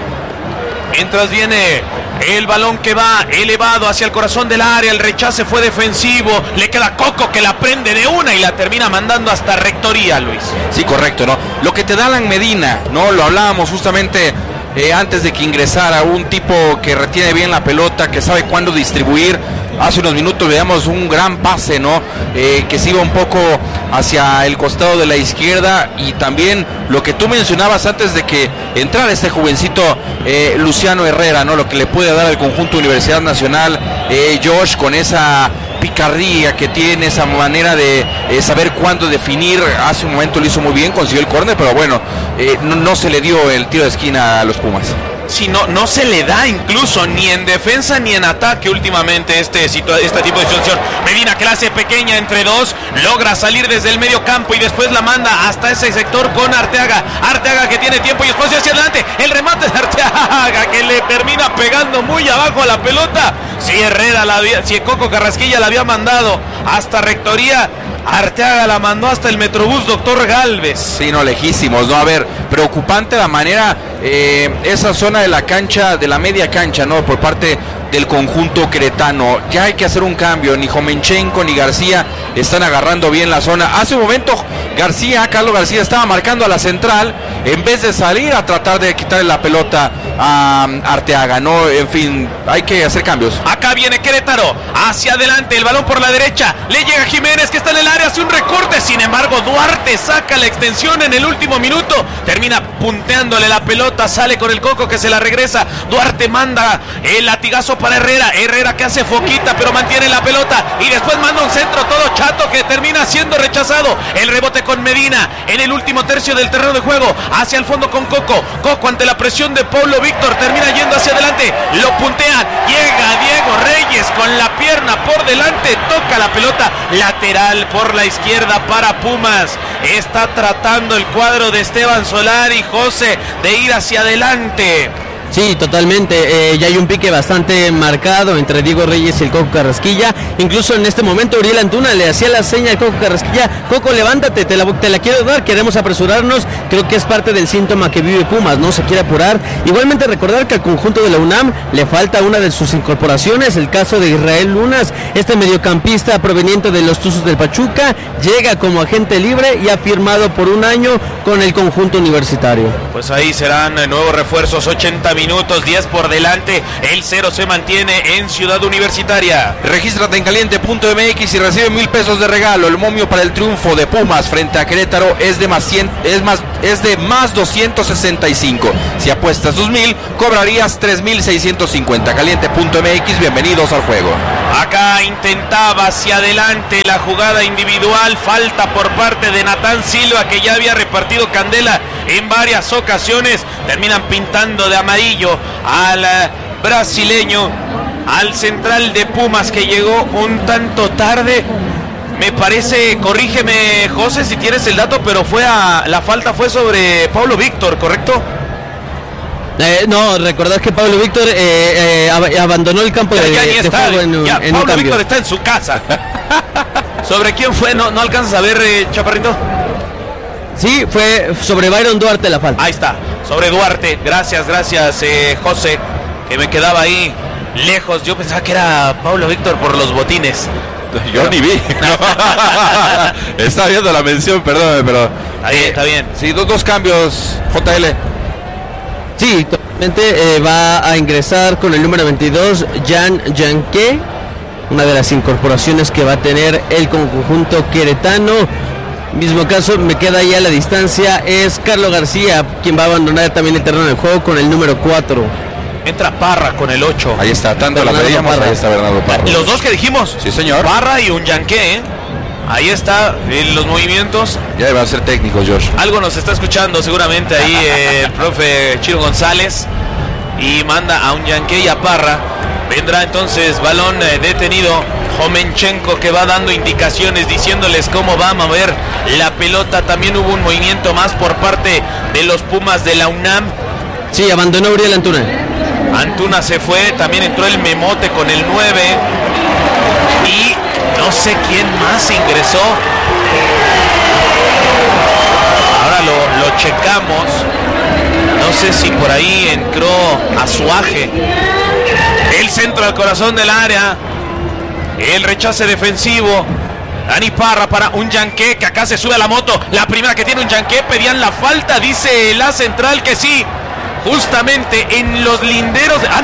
Mientras viene el balón que va elevado hacia el corazón del área, el rechace fue defensivo, le queda Coco que la prende de una y la termina mandando hasta rectoría, Luis. Sí, correcto, ¿no? Lo que te da Alan Medina, ¿no? Lo hablábamos justamente eh, antes de que ingresara, un tipo que retiene bien la pelota, que sabe cuándo distribuir. Hace unos minutos veíamos un gran pase, ¿no? Eh, que se iba un poco hacia el costado de la izquierda, y también lo que tú mencionabas antes de que entrara este jovencito eh, Luciano Herrera, ¿no? Lo que le puede dar al conjunto Universidad Nacional, eh, Josh, con esa picardía que tiene, esa manera de eh, saber cuándo definir. Hace un momento lo hizo muy bien, consiguió el córner, pero bueno, eh, no, no se le dio el tiro de esquina a los Pumas. Si no, no se le da incluso ni en defensa ni en ataque últimamente este, este tipo de situación. Medina, clase pequeña entre dos, logra salir desde el medio campo y después la manda hasta ese sector con Arteaga. Arteaga que tiene tiempo y espacio hacia adelante. El remate de Arteaga que le termina pegando muy abajo a la pelota. Si Herrera la había, si Coco Carrasquilla la había mandado hasta rectoría, Arteaga la mandó hasta el Metrobús Doctor Galvez. Sí, no, lejísimos, ¿no? A ver, preocupante la manera, eh, esa zona de la cancha, de la media cancha, ¿no? Por parte del conjunto queretano. Ya hay que hacer un cambio. Ni Jomenchenko ni García están agarrando bien la zona. Hace un momento García, Carlos García, estaba marcando a la central en vez de salir a tratar de quitarle la pelota a Arteaga, ¿no? En fin, hay que hacer cambios. Acá viene Querétaro, hacia adelante, el balón por la derecha, le llega Jiménez que está en el área, hace un recorte, sin embargo Duarte saca la extensión en el último minuto, termina punteándole la pelota, sale con el Coco que se la regresa, Duarte manda el latigazo para Herrera, Herrera que hace foquita pero mantiene la pelota y después manda un centro todo chato que termina siendo rechazado, el rebote con Medina en el último tercio del terreno de juego, hacia el fondo con Coco, Coco ante la presión de Paulo Víctor, termina yendo hacia adelante, lo puntean, llega Diego Reyes con la pierna por delante, toca la pelota lateral por la izquierda para Pumas. Está tratando el cuadro de Esteban Solari, José, de ir hacia adelante. Sí, totalmente. Eh, ya hay un pique bastante marcado entre Diego Reyes y el Coco Carrasquilla. Incluso en este momento Uriel Antuna le hacía la seña al Coco Carrasquilla: Coco, levántate, te la, te la quiero dar, queremos apresurarnos. Creo que es parte del síntoma que vive Pumas, no se quiere apurar. Igualmente recordar que al conjunto de la UNAM le falta una de sus incorporaciones, el caso de Israel Lunas, este mediocampista proveniente de los Tuzos del Pachuca, llega como agente libre y ha firmado por un año con el conjunto universitario. Pues ahí serán nuevos refuerzos, ochenta minutos, diez por delante, el cero se mantiene en Ciudad Universitaria. Regístrate en caliente punto eme equis y recibe mil pesos de regalo. El momio para el triunfo de Pumas frente a Querétaro es de más, cien, es más, es de más doscientos sesenta y cinco. Si apuestas tus mil, cobrarías tres mil seiscientos cincuenta. Caliente punto eme equis, bienvenidos al juego. Acá intentaba hacia adelante la jugada individual, falta por parte de Natán Silva, que ya había repartido candela en varias ocasiones. Terminan pintando de amarillo al brasileño, al central de Pumas, que llegó un tanto tarde. Me parece, corrígeme José si tienes el dato, pero fue a, la falta fue sobre Pablo Víctor, ¿correcto? Eh, no, recordad que Pablo Víctor eh, eh, abandonó el campo ya, de, ya de está, juego en, ya, en Pablo un cambio. Víctor está en su casa. ¿Sobre quién fue? ¿No, no alcanzas a ver, eh, Chaparrito? Sí, fue sobre Byron Duarte la falta. Ahí está, sobre Duarte. Gracias, gracias, eh, José, que me quedaba ahí lejos. Yo pensaba que era Pablo Víctor por los botines. Yo pero... ni vi. Estaba viendo la mención, perdóname, pero... Está bien, está bien. Sí, dos, dos cambios, J L. Sí, totalmente. Eh, va a ingresar con el número veintidós, Jan Yanque, una de las incorporaciones que va a tener el conjunto queretano. Mismo caso, me queda ahí a la distancia, es Carlos García, quien va a abandonar también el terreno del juego con el número cuatro. Entra Parra con el ocho. Ahí está, tanto Bernardo la pedíamos, Parra. ahí está Bernardo Parra. Los dos que dijimos. Sí, señor. Parra y un Yanque, ¿eh? Ahí está, en los movimientos. Ya debe ser técnico, Josh. Algo nos está escuchando seguramente ahí eh, el profe Chiro González. Y manda a un Yanque y a Parra. Vendrá entonces balón eh, detenido. Jomenchenko, que va dando indicaciones, diciéndoles cómo va a mover la pelota. También hubo un movimiento más por parte de los Pumas de la UNAM. Sí, abandonó Uriel Antuna. Antuna se fue, también entró el Memote con el nueve. Y no sé quién más ingresó. Ahora lo, lo checamos. No sé si por ahí entró Azuaje. El centro al corazón del área. El rechace defensivo. Dani Parra para un Yanque, que acá se sube a la moto. La primera que tiene un Yanque, pedían la falta, dice la central que sí. Justamente en los linderos de... ¡Ah,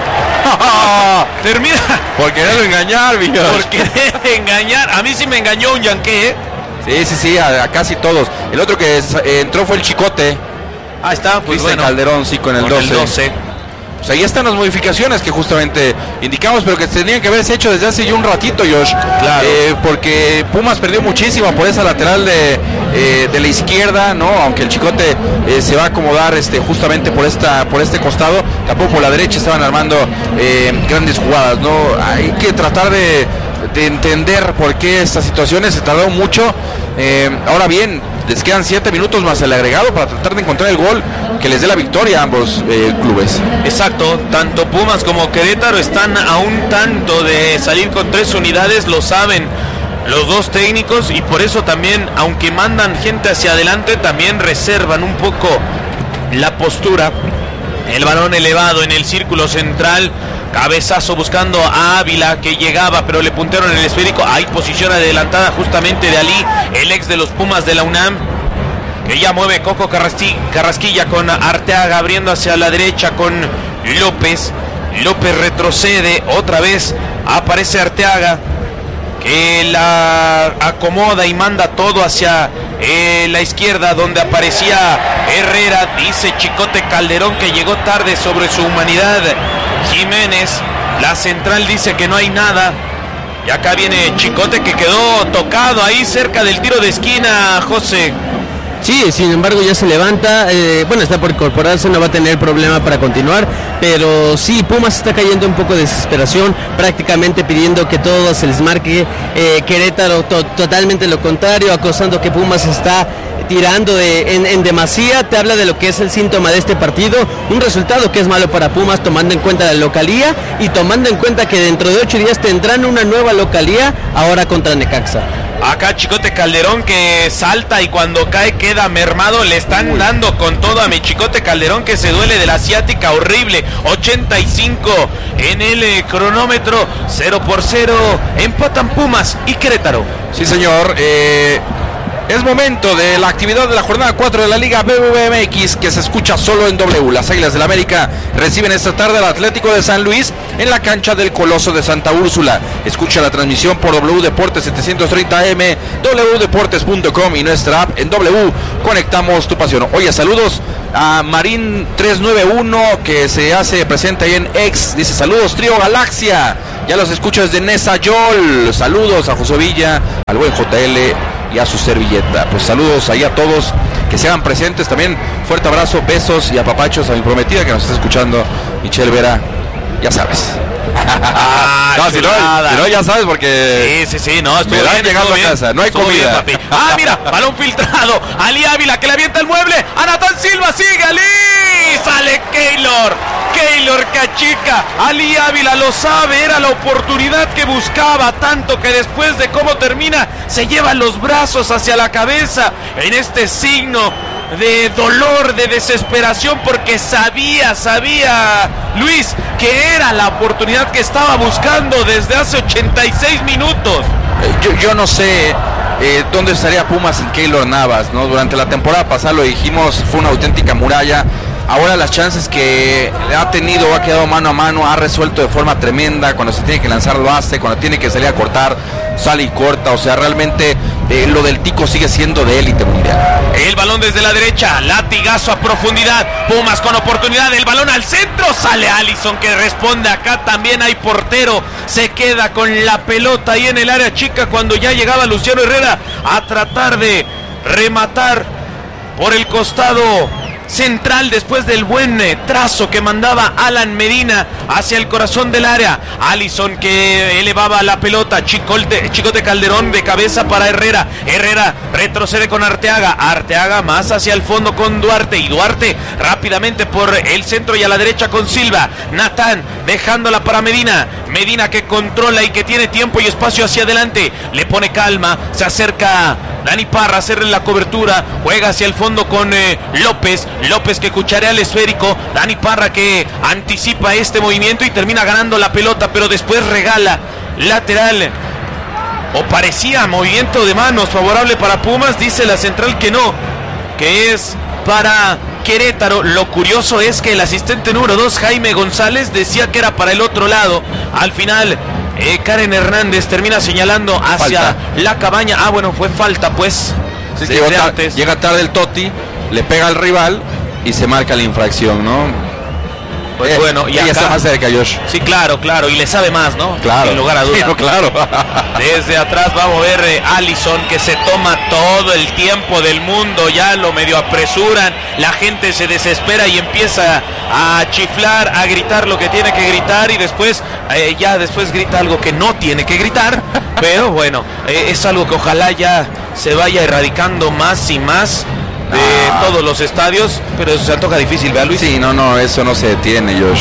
no! Termina... Por quererlo engañar, Villos. Por querer engañar. A mí sí me engañó un Yanque, ¿eh? Sí, sí, sí, a, a casi todos. El otro que es, eh, entró fue el Chicote. Ahí está, pues Cristian bueno. Calderón, sí, con el Con doce. el doce. Pues ahí están las modificaciones que justamente indicamos, pero que tenían que haberse hecho desde hace ya un ratito, Josh. Claro. Eh, porque Pumas perdió muchísimo por esa lateral de, eh, de la izquierda, ¿no? Aunque el Chicote eh, se va a acomodar este, justamente por esta por este costado, tampoco por la derecha estaban armando eh, grandes jugadas, ¿no? Hay que tratar de, de entender por qué estas situaciones se tardaron mucho. Eh, ahora bien, les quedan siete minutos más el agregado para tratar de encontrar el gol que les dé la victoria a ambos eh, clubes. Exacto, tanto Pumas como Querétaro están a un tanto de salir con tres unidades, lo saben los dos técnicos, y por eso también, aunque mandan gente hacia adelante, también reservan un poco la postura. El balón elevado en el círculo central, cabezazo buscando a Ávila, que llegaba pero le puntearon el esférico. Hay posición adelantada justamente de Ali, el ex de los Pumas de la UNAM, que ya mueve Coco Carrasquilla con Arteaga abriendo hacia la derecha con López. López retrocede, otra vez aparece Arteaga, que la acomoda y manda todo hacia eh, la izquierda, donde aparecía Herrera. Dice Chicote Calderón que llegó tarde sobre su humanidad. Jiménez, la central, dice que no hay nada. Y acá viene Chicote, que quedó tocado ahí cerca del tiro de esquina, José. Sí, sin embargo ya se levanta, eh, bueno, está por incorporarse, no va a tener problema para continuar, pero sí, Pumas está cayendo un poco de desesperación, prácticamente pidiendo que todo se les marque. eh, Querétaro to- totalmente lo contrario, acosando que Pumas está tirando de, en, en demasía, te habla de lo que es el síntoma de este partido, un resultado que es malo para Pumas tomando en cuenta la localía y tomando en cuenta que dentro de ocho días tendrán una nueva localía, ahora contra Necaxa. Acá Chicote Calderón que salta y cuando cae queda mermado, le están Uy. dando con todo a mi Chicote Calderón que se duele de la asiática horrible. Ochenta y cinco en el eh, cronómetro, cero por cero, empatan Pumas y Querétaro. Sí señor, eh... es momento de la actividad de la jornada cuatro de la Liga B B V M X que se escucha solo en W. Las Águilas del la América reciben esta tarde al Atlético de San Luis en la cancha del Coloso de Santa Úrsula. Escucha la transmisión por W Deportes setecientos treinta A M, w deportes punto com y nuestra app en W. Conectamos tu pasión. Oye, saludos a Marín tres nueve uno que se hace presente ahí en X. Dice saludos Trío Galaxia. Ya los escucho desde Nesa Yol. Saludos a José Villa, al buen J L y a su servilleta. Pues saludos ahí a todos que se hagan presentes. También fuerte abrazo, besos y apapachos a mi prometida que nos está escuchando, Michelle Vera, ya sabes. Ah, no, si no, si no, ya sabes porque sí, sí, sí, no, estuvo me dan bien, llegando a bien, casa, no hay comida. Bien, ah, mira, balón filtrado, Ali Ávila que le avienta el mueble, a Natán Silva, sigue Ali, sale Keylor, Keylor Cachica, Ali Ávila lo sabe, era la oportunidad que buscaba, tanto que después de cómo termina, se lleva los brazos hacia la cabeza, en este signo de dolor, de desesperación, porque sabía, sabía Luis que era la oportunidad que estaba buscando desde hace ochenta y seis minutos. Eh, yo, yo no sé eh, dónde estaría Pumas sin Keylor Navas, ¿no? Durante la temporada pasada lo dijimos, fue una auténtica muralla. Ahora las chances que ha tenido, ha quedado mano a mano, ha resuelto de forma tremenda. Cuando se tiene que lanzar lo hace, cuando tiene que salir a cortar, sale y corta. O sea, realmente eh, lo del Tico sigue siendo de élite mundial. El balón desde la derecha, latigazo a profundidad, Pumas con oportunidad, el balón al centro, sale Allison que responde, acá también hay portero, se queda con la pelota ahí en el área chica cuando ya llegaba Luciano Herrera a tratar de rematar por el costado central después del buen eh, trazo que mandaba Alan Medina hacia el corazón del área. Allison que elevaba la pelota, Chicote, Chicote Calderón de cabeza para Herrera, Herrera retrocede con Arteaga, Arteaga más hacia el fondo con Duarte y Duarte rápidamente por el centro y a la derecha con Silva, Natán dejándola para Medina, Medina que controla y que tiene tiempo y espacio hacia adelante, le pone calma, se acerca Dani Parra a hacerle la cobertura, juega hacia el fondo con eh, López, López que cucharea el esférico, Dani Parra que anticipa este movimiento y termina ganando la pelota, pero después regala lateral, o parecía movimiento de manos favorable para Pumas, dice la central que no, que es para Querétaro. Lo curioso es que el asistente número dos, Jaime González, decía que era para el otro lado, al final Eh, Karen Hernández termina señalando hacia falta. La cabaña. Ah, bueno, fue falta, pues. Sí, sí, llega, tar- llega tarde el Totti, le pega al rival y se marca la infracción, ¿no? Pues eh, bueno, y ella acá está más cerca, Josh. Sí, claro, claro, y le sabe más, ¿no? Claro. Sin lugar a dudas. Sí, no, claro. Desde atrás vamos a ver eh, Allison que se toma todo el tiempo del mundo, ya lo medio apresuran, la gente se desespera y empieza a chiflar, a gritar lo que tiene que gritar y después, eh, ya después grita algo que no tiene que gritar, pero bueno, eh, es algo que ojalá ya se vaya erradicando más y más de ah. todos los estadios, pero eso se antoja difícil, ¿verdad, Luis? Sí, no, no, eso no se detiene, Josh.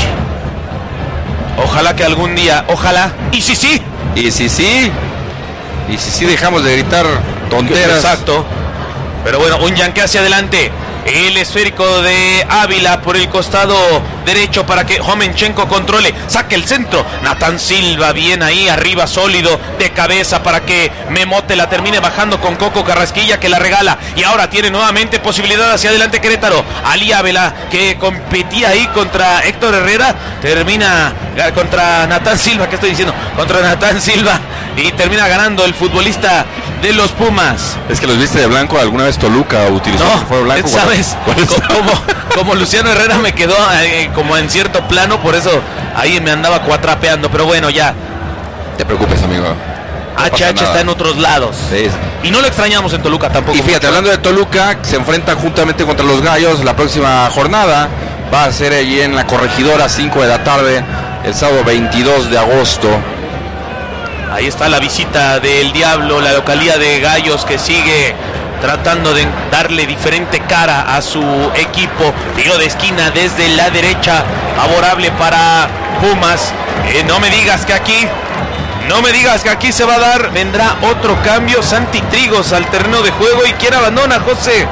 Ojalá que algún día, ojalá, y si sí, y si sí, y si sí dejamos de gritar tonteras. Exacto, pero bueno, un yanque hacia adelante, el esférico de Ávila por el costado derecho para que Homenchenko controle, saque el centro, Natán Silva bien ahí arriba, sólido de cabeza para que Memote la termine bajando con Coco Carrasquilla que la regala y ahora tiene nuevamente posibilidad hacia adelante Querétaro. Ali Ávila que competía ahí contra Héctor Herrera, termina contra Natán Silva, ¿qué estoy diciendo? Contra Natán Silva y termina ganando el futbolista de los Pumas. Es que los viste de blanco, alguna vez Toluca utilizó no, el fuego blanco. ¿sabes? Como, como Luciano Herrera me quedó eh, como en cierto plano, por eso ahí me andaba cuatrapeando, pero bueno, ya. Te preocupes, amigo. No H H está en otros lados. Sí. Y no lo extrañamos en Toluca tampoco. Y fíjate, mucho. Hablando de Toluca, se enfrentan juntamente contra los Gallos la próxima jornada. Va a ser allí en la Corregidora, cinco de la tarde, el sábado veintidós de agosto. Ahí está la visita del Diablo, la localía de Gallos que sigue tratando de darle diferente cara a su equipo. Tiro de esquina desde la derecha, favorable para Pumas. Eh, no me digas que aquí, no me digas que aquí se va a dar, vendrá otro cambio. Santi Trigos al terreno de juego. ¿Y quién abandona, José?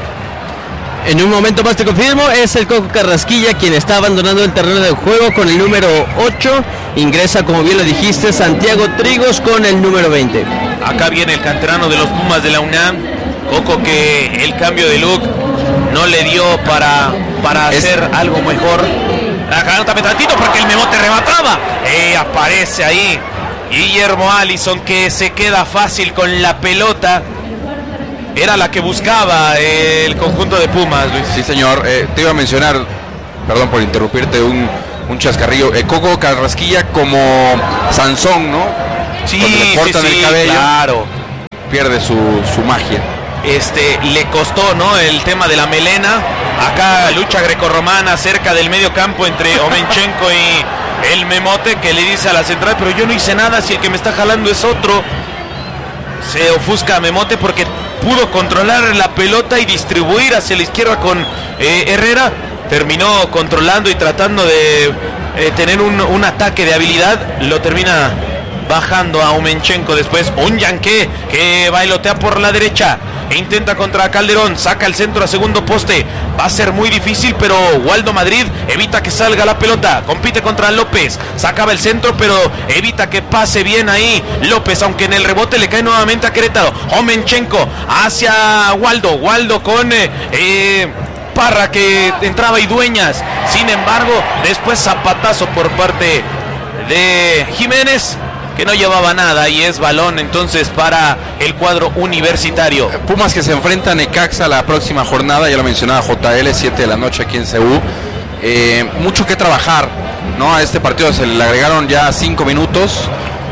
En un momento más te confirmo, es el Coco Carrasquilla quien está abandonando el terreno de juego con el número ocho. Ingresa, como bien lo dijiste, Santiago Trigos con el número veinte. Acá viene el canterano de los Pumas de la UNAM. Coco, que el cambio de look no le dio para, para es... hacer algo mejor. Agántame tantito porque el Memote remataba. Eh, aparece ahí Guillermo Allison, que se queda fácil con la pelota. Era la que buscaba el conjunto de Pumas, Luis. Sí, señor. Eh, te iba a mencionar, perdón por interrumpirte, un, un chascarrillo. Eh, Coco Carrasquilla como Sansón, ¿no? Sí, cuando le cortan sí, sí, el cabello, claro. Pierde su, su magia. Este, le costó, ¿no? El tema de la melena. Acá lucha grecorromana cerca del medio campo entre Omenchenko y el Memote, que le dice a la central, pero yo no hice nada, si el que me está jalando es otro. Se ofusca a Memote porque pudo controlar la pelota y distribuir hacia la izquierda con eh, Herrera. Terminó controlando y tratando de eh, tener un, un ataque de habilidad. Lo termina bajando a Omenchenko. Después un Yanqué que bailotea por la derecha e intenta contra Calderón, saca el centro a segundo poste. Va a ser muy difícil, pero Waldo Madrid evita que salga la pelota. Compite contra López, sacaba el centro, pero evita que pase bien ahí López, aunque en el rebote le cae nuevamente a Querétaro. Omenchenko hacia Waldo, Waldo con eh, eh, Parra, que entraba, y Dueñas. Sin embargo, después zapatazo por parte de Jiménez, que no llevaba nada, y es balón entonces para el cuadro universitario. Pumas que se enfrenta a Necaxa la próxima jornada, ya lo mencionaba J L, siete de la noche aquí en C U. Eh, mucho que trabajar, ¿no? A este partido se le agregaron ya cinco minutos,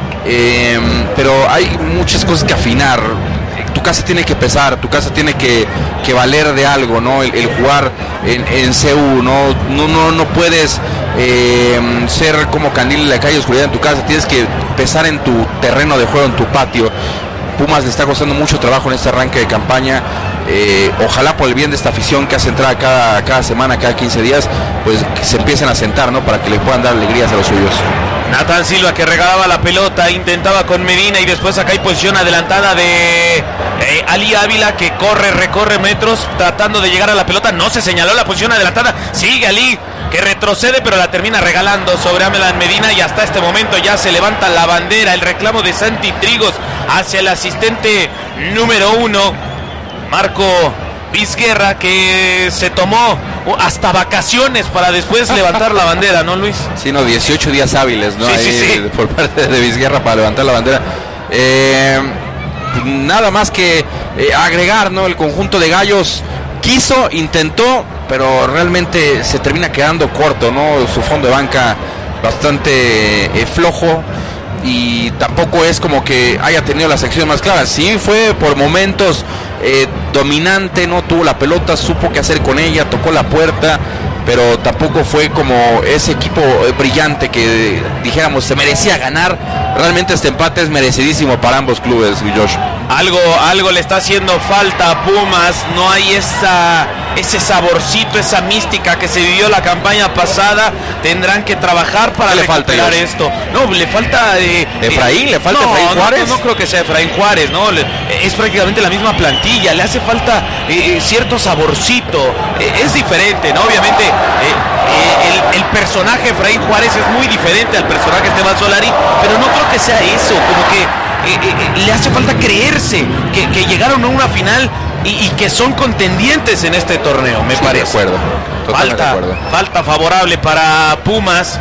eh, pero hay muchas cosas que afinar. Tu casa tiene que pesar, tu casa tiene que, que valer de algo, ¿no? El, el jugar en, en C U, ¿no? No, no, no puedes eh, ser como candil en la calle, oscuridad en tu casa, tienes que pesar en tu terreno de juego, en tu patio. Pumas le está costando mucho trabajo en este arranque de campaña. Eh, ojalá por el bien de esta afición que hace entrada cada, cada semana, cada quince días, pues que se empiecen a sentar, ¿no? Para que le puedan dar alegrías a los suyos. Nathan Silva, que regalaba la pelota, intentaba con Medina, y después acá hay posición adelantada de eh, Ali Ávila, que corre, recorre metros tratando de llegar a la pelota. No se señaló la posición adelantada, sigue Ali, que retrocede, pero la termina regalando sobre Amelan Medina, y hasta este momento ya se levanta la bandera, el reclamo de Santi Trigos hacia el asistente número uno, Marco Vizguerra, que se tomó hasta vacaciones para después levantar la bandera, ¿no, Luis? Sí, no, dieciocho días hábiles, ¿no? Sí, Ahí, sí, sí. Por parte de Vizguerra para levantar la bandera. Eh, nada más que eh, agregar, ¿no? El conjunto de Gallos quiso, intentó, pero realmente se termina quedando corto, ¿no? Su fondo de banca bastante eh, flojo, y tampoco es como que haya tenido las acciones más claras. Sí fue por momentos eh, dominante, no tuvo la pelota, supo qué hacer con ella, tocó la puerta, pero tampoco fue como ese equipo eh, brillante que dijéramos se merecía ganar. Realmente este empate es merecidísimo para ambos clubes, Josh. Algo, algo le está haciendo falta a Pumas, no hay esa, ese saborcito, esa mística que se vivió la campaña pasada. Tendrán que trabajar para le recuperar falta, esto. No, le falta eh, Efraín, eh, le falta no, Efraín Juárez. No, no, no creo que sea Efraín Juárez, no, le, es prácticamente la misma plantilla, le hace falta eh, cierto saborcito, eh, es diferente, ¿no? Obviamente eh, eh, el, el personaje Efraín Juárez es muy diferente al personaje Esteban Solari, pero no creo que sea eso, como que Eh, eh, le hace falta creerse que, que llegaron a una final y, y que son contendientes en este torneo, me sí, parece. De acuerdo, totalmente falta, de acuerdo. Falta favorable para Pumas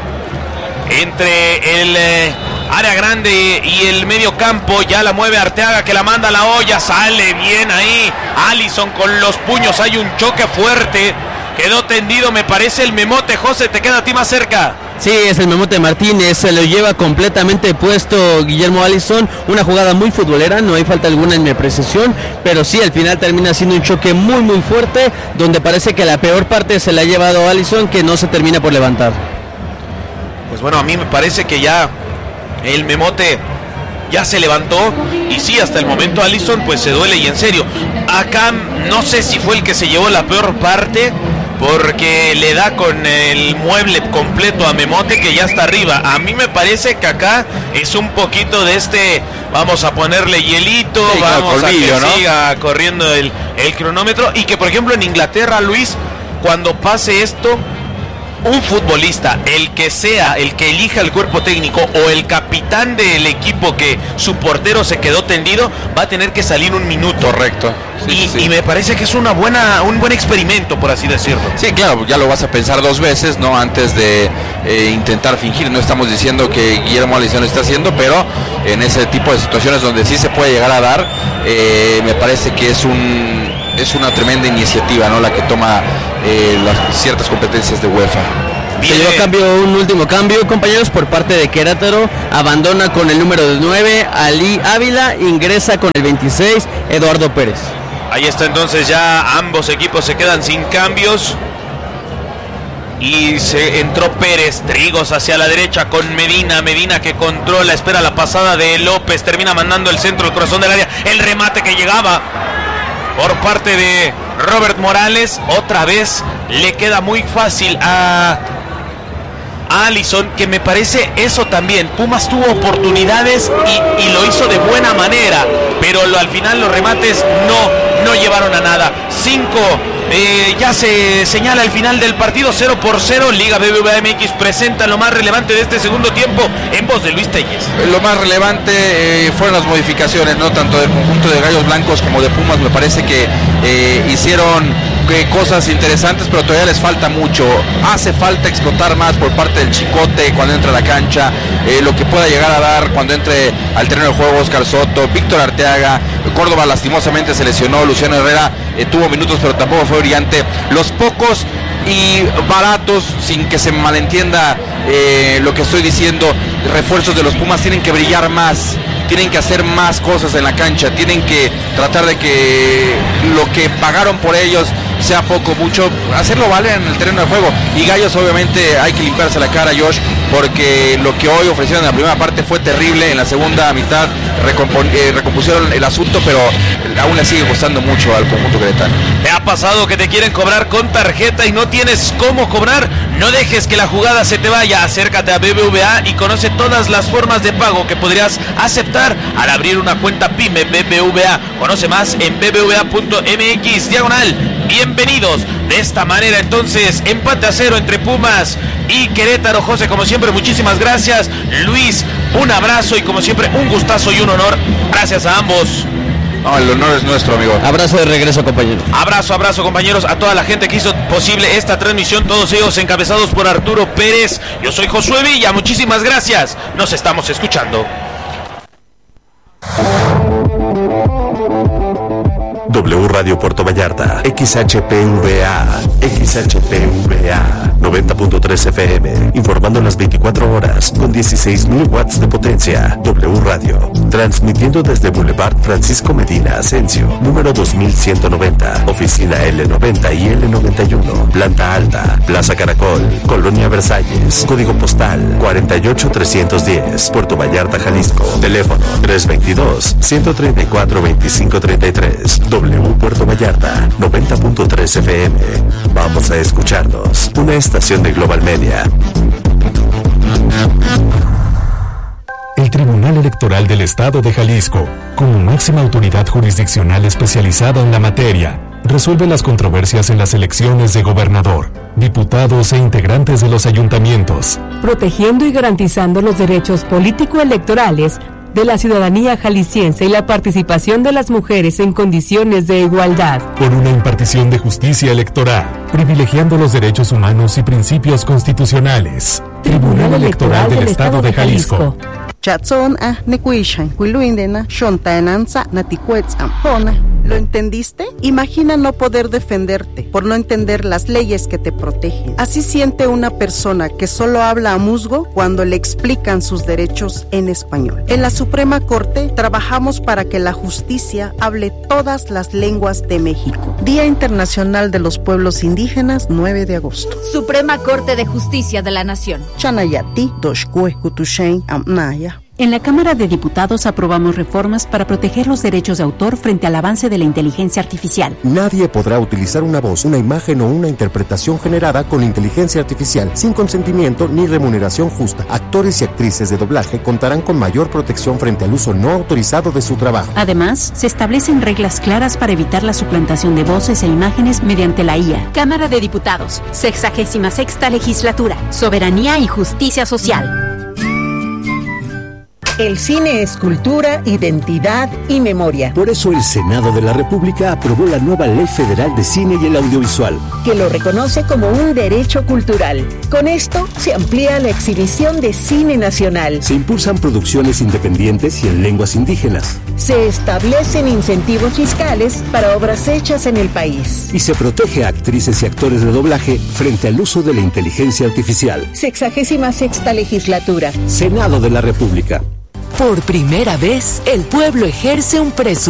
entre el eh, área grande y el medio campo. Ya la mueve Arteaga, que la manda a la olla, sale bien ahí Allison con los puños, hay un choque fuerte, quedó tendido, me parece el Memote. José, te queda a ti más cerca. Sí, es el Memote Martínez, se lo lleva completamente puesto Guillermo Allison. Una jugada muy futbolera, no hay falta alguna en mi apreciación, pero sí, al final termina siendo un choque muy muy fuerte, donde parece que la peor parte se la ha llevado Allison, que no se termina por levantar. Pues bueno, a mí me parece que ya el Memote ya se levantó y sí, hasta el momento Alisson pues se duele y en serio. Acá no sé si fue el que se llevó la peor parte, porque le da con el mueble completo a Memote, que ya está arriba. A mí me parece que acá es un poquito de este, vamos a ponerle hielito, sí, vamos colmillo, a que ¿no? siga corriendo el, el cronómetro, y que por ejemplo en Inglaterra, Luis, cuando pase esto, un futbolista, el que sea, el que elija el cuerpo técnico o el capitán del equipo que su portero se quedó tendido, va a tener que salir un minuto. Correcto. Sí, y, sí, sí. y me parece que es una buena, un buen experimento, por así decirlo. Sí, claro, ya lo vas a pensar dos veces, ¿no? Antes de eh, intentar fingir. No estamos diciendo que Guillermo Alisson lo está haciendo, pero en ese tipo de situaciones donde sí se puede llegar a dar, eh, me parece que es un es una tremenda iniciativa, ¿no? La que toma eh, las ciertas competencias de UEFA. Se llevó a cambio un último cambio, compañeros, por parte de Querétaro. Abandona con el número nueve Ali Ávila, ingresa con el veintiséis Eduardo Pérez. Ahí está, entonces ya ambos equipos se quedan sin cambios. Y se entró Pérez, Trigos hacia la derecha con Medina, Medina que controla, espera la pasada de López, termina mandando el centro al corazón del área, el remate que llegaba por parte de Robert Morales. Otra vez le queda muy fácil a, a Alisson, que me parece eso también. Pumas tuvo oportunidades y, y lo hizo de buena manera, pero lo, al final los remates no, no llevaron a nada. Cinco, eh, ya se señala el final del partido, cero por cero. Liga B B V A M X presenta lo más relevante de este segundo tiempo en voz de Luis Telles. Lo más relevante eh, fueron las modificaciones, no tanto del conjunto de Gallos Blancos como de Pumas. Me parece que eh, hicieron eh, cosas interesantes, pero todavía les falta mucho. Hace falta explotar más por parte del Chicote cuando entra a la cancha, eh, lo que pueda llegar a dar cuando entre al terreno de juego Oscar Soto, Víctor Arteaga. Córdoba lastimosamente se lesionó, Luciano Herrera eh, tuvo minutos pero tampoco fue brillante. Los pocos y baratos, sin que se malentienda eh, lo que estoy diciendo, refuerzos de los Pumas tienen que brillar más, tienen que hacer más cosas en la cancha, tienen que tratar de que lo que pagaron por ellos, sea poco, mucho, hacerlo valer en el terreno de juego. Y Gallos obviamente hay que limpiarse la cara, Josh, porque lo que hoy ofrecieron en la primera parte fue terrible. En la segunda mitad recompon- eh, recompusieron el asunto, pero aún le sigue costando mucho al conjunto queretano. ¿Te ha pasado que te quieren cobrar con tarjeta y no tienes cómo cobrar? No dejes que la jugada se te vaya. Acércate a B B V A y conoce todas las formas de pago que podrías aceptar al abrir una cuenta PYME B B V A. Conoce más en b b v a punto m x diagonal. Bienvenidos. De esta manera entonces empate a cero entre Pumas y Querétaro. José, como siempre, muchísimas gracias. Luis, un abrazo y como siempre un gustazo y un honor. Gracias a ambos. No, el honor es nuestro, amigo. Abrazo de regreso, compañeros. Abrazo, abrazo, compañeros, a toda la gente que hizo posible esta transmisión, todos ellos encabezados por Arturo Pérez. Yo soy Josué Villa, muchísimas gracias. Nos estamos escuchando. W Radio Puerto Vallarta, X H P V A, X H P V A, noventa punto tres F M, informando las veinticuatro horas con dieciséis mil watts de potencia. W Radio, transmitiendo desde Boulevard Francisco Medina Asensio, número dos mil ciento noventa, oficina L noventa y L noventa y uno, planta alta, Plaza Caracol, Colonia Versalles, código postal cuarenta y ocho trescientos diez, Puerto Vallarta, Jalisco, teléfono tres veintidós, ciento treinta y cuatro, veinticinco treinta y tres. W Puerto Vallarta, noventa punto tres F M. Vamos a escucharnos. Una estación de Global Media. El Tribunal Electoral del Estado de Jalisco, como máxima autoridad jurisdiccional especializada en la materia, resuelve las controversias en las elecciones de gobernador, diputados e integrantes de los ayuntamientos, protegiendo y garantizando los derechos político-electorales de la ciudadanía jalisciense y la participación de las mujeres en condiciones de igualdad. Por una impartición de justicia electoral, privilegiando los derechos humanos y principios constitucionales. Tribunal Electoral del Estado de Jalisco. Chatson a nekuishan kuiluindena shontananza natikuetz ampona. ¿Lo entendiste? Imagina no poder defenderte por no entender las leyes que te protegen. Así siente una persona que solo habla a musgo cuando le explican sus derechos en español. En la Suprema Corte trabajamos para que la justicia hable todas las lenguas de México. Día Internacional de los Pueblos Indígenas, nueve de agosto. Suprema Corte de Justicia de la Nación. Chanayati, Doshkue, Kutushen, Amnaya. En la Cámara de Diputados aprobamos reformas para proteger los derechos de autor frente al avance de la inteligencia artificial. Nadie podrá utilizar una voz, una imagen o una interpretación generada con inteligencia artificial sin consentimiento ni remuneración justa. Actores y actrices de doblaje contarán con mayor protección frente al uso no autorizado de su trabajo. Además, se establecen reglas claras para evitar la suplantación de voces e imágenes mediante la I A. Cámara de Diputados, sexagésima sexta legislatura, soberanía y justicia social. El cine es cultura, identidad y memoria. Por eso el Senado de la República aprobó la nueva Ley Federal de Cine y el Audiovisual, que lo reconoce como un derecho cultural. Con esto se amplía la exhibición de cine nacional. Se impulsan producciones independientes y en lenguas indígenas. Se establecen incentivos fiscales para obras hechas en el país. Y se protege a actrices y actores de doblaje frente al uso de la inteligencia artificial. Sexagésima sexta legislatura. Senado de la República. Por primera vez, el pueblo ejerce un presupuesto.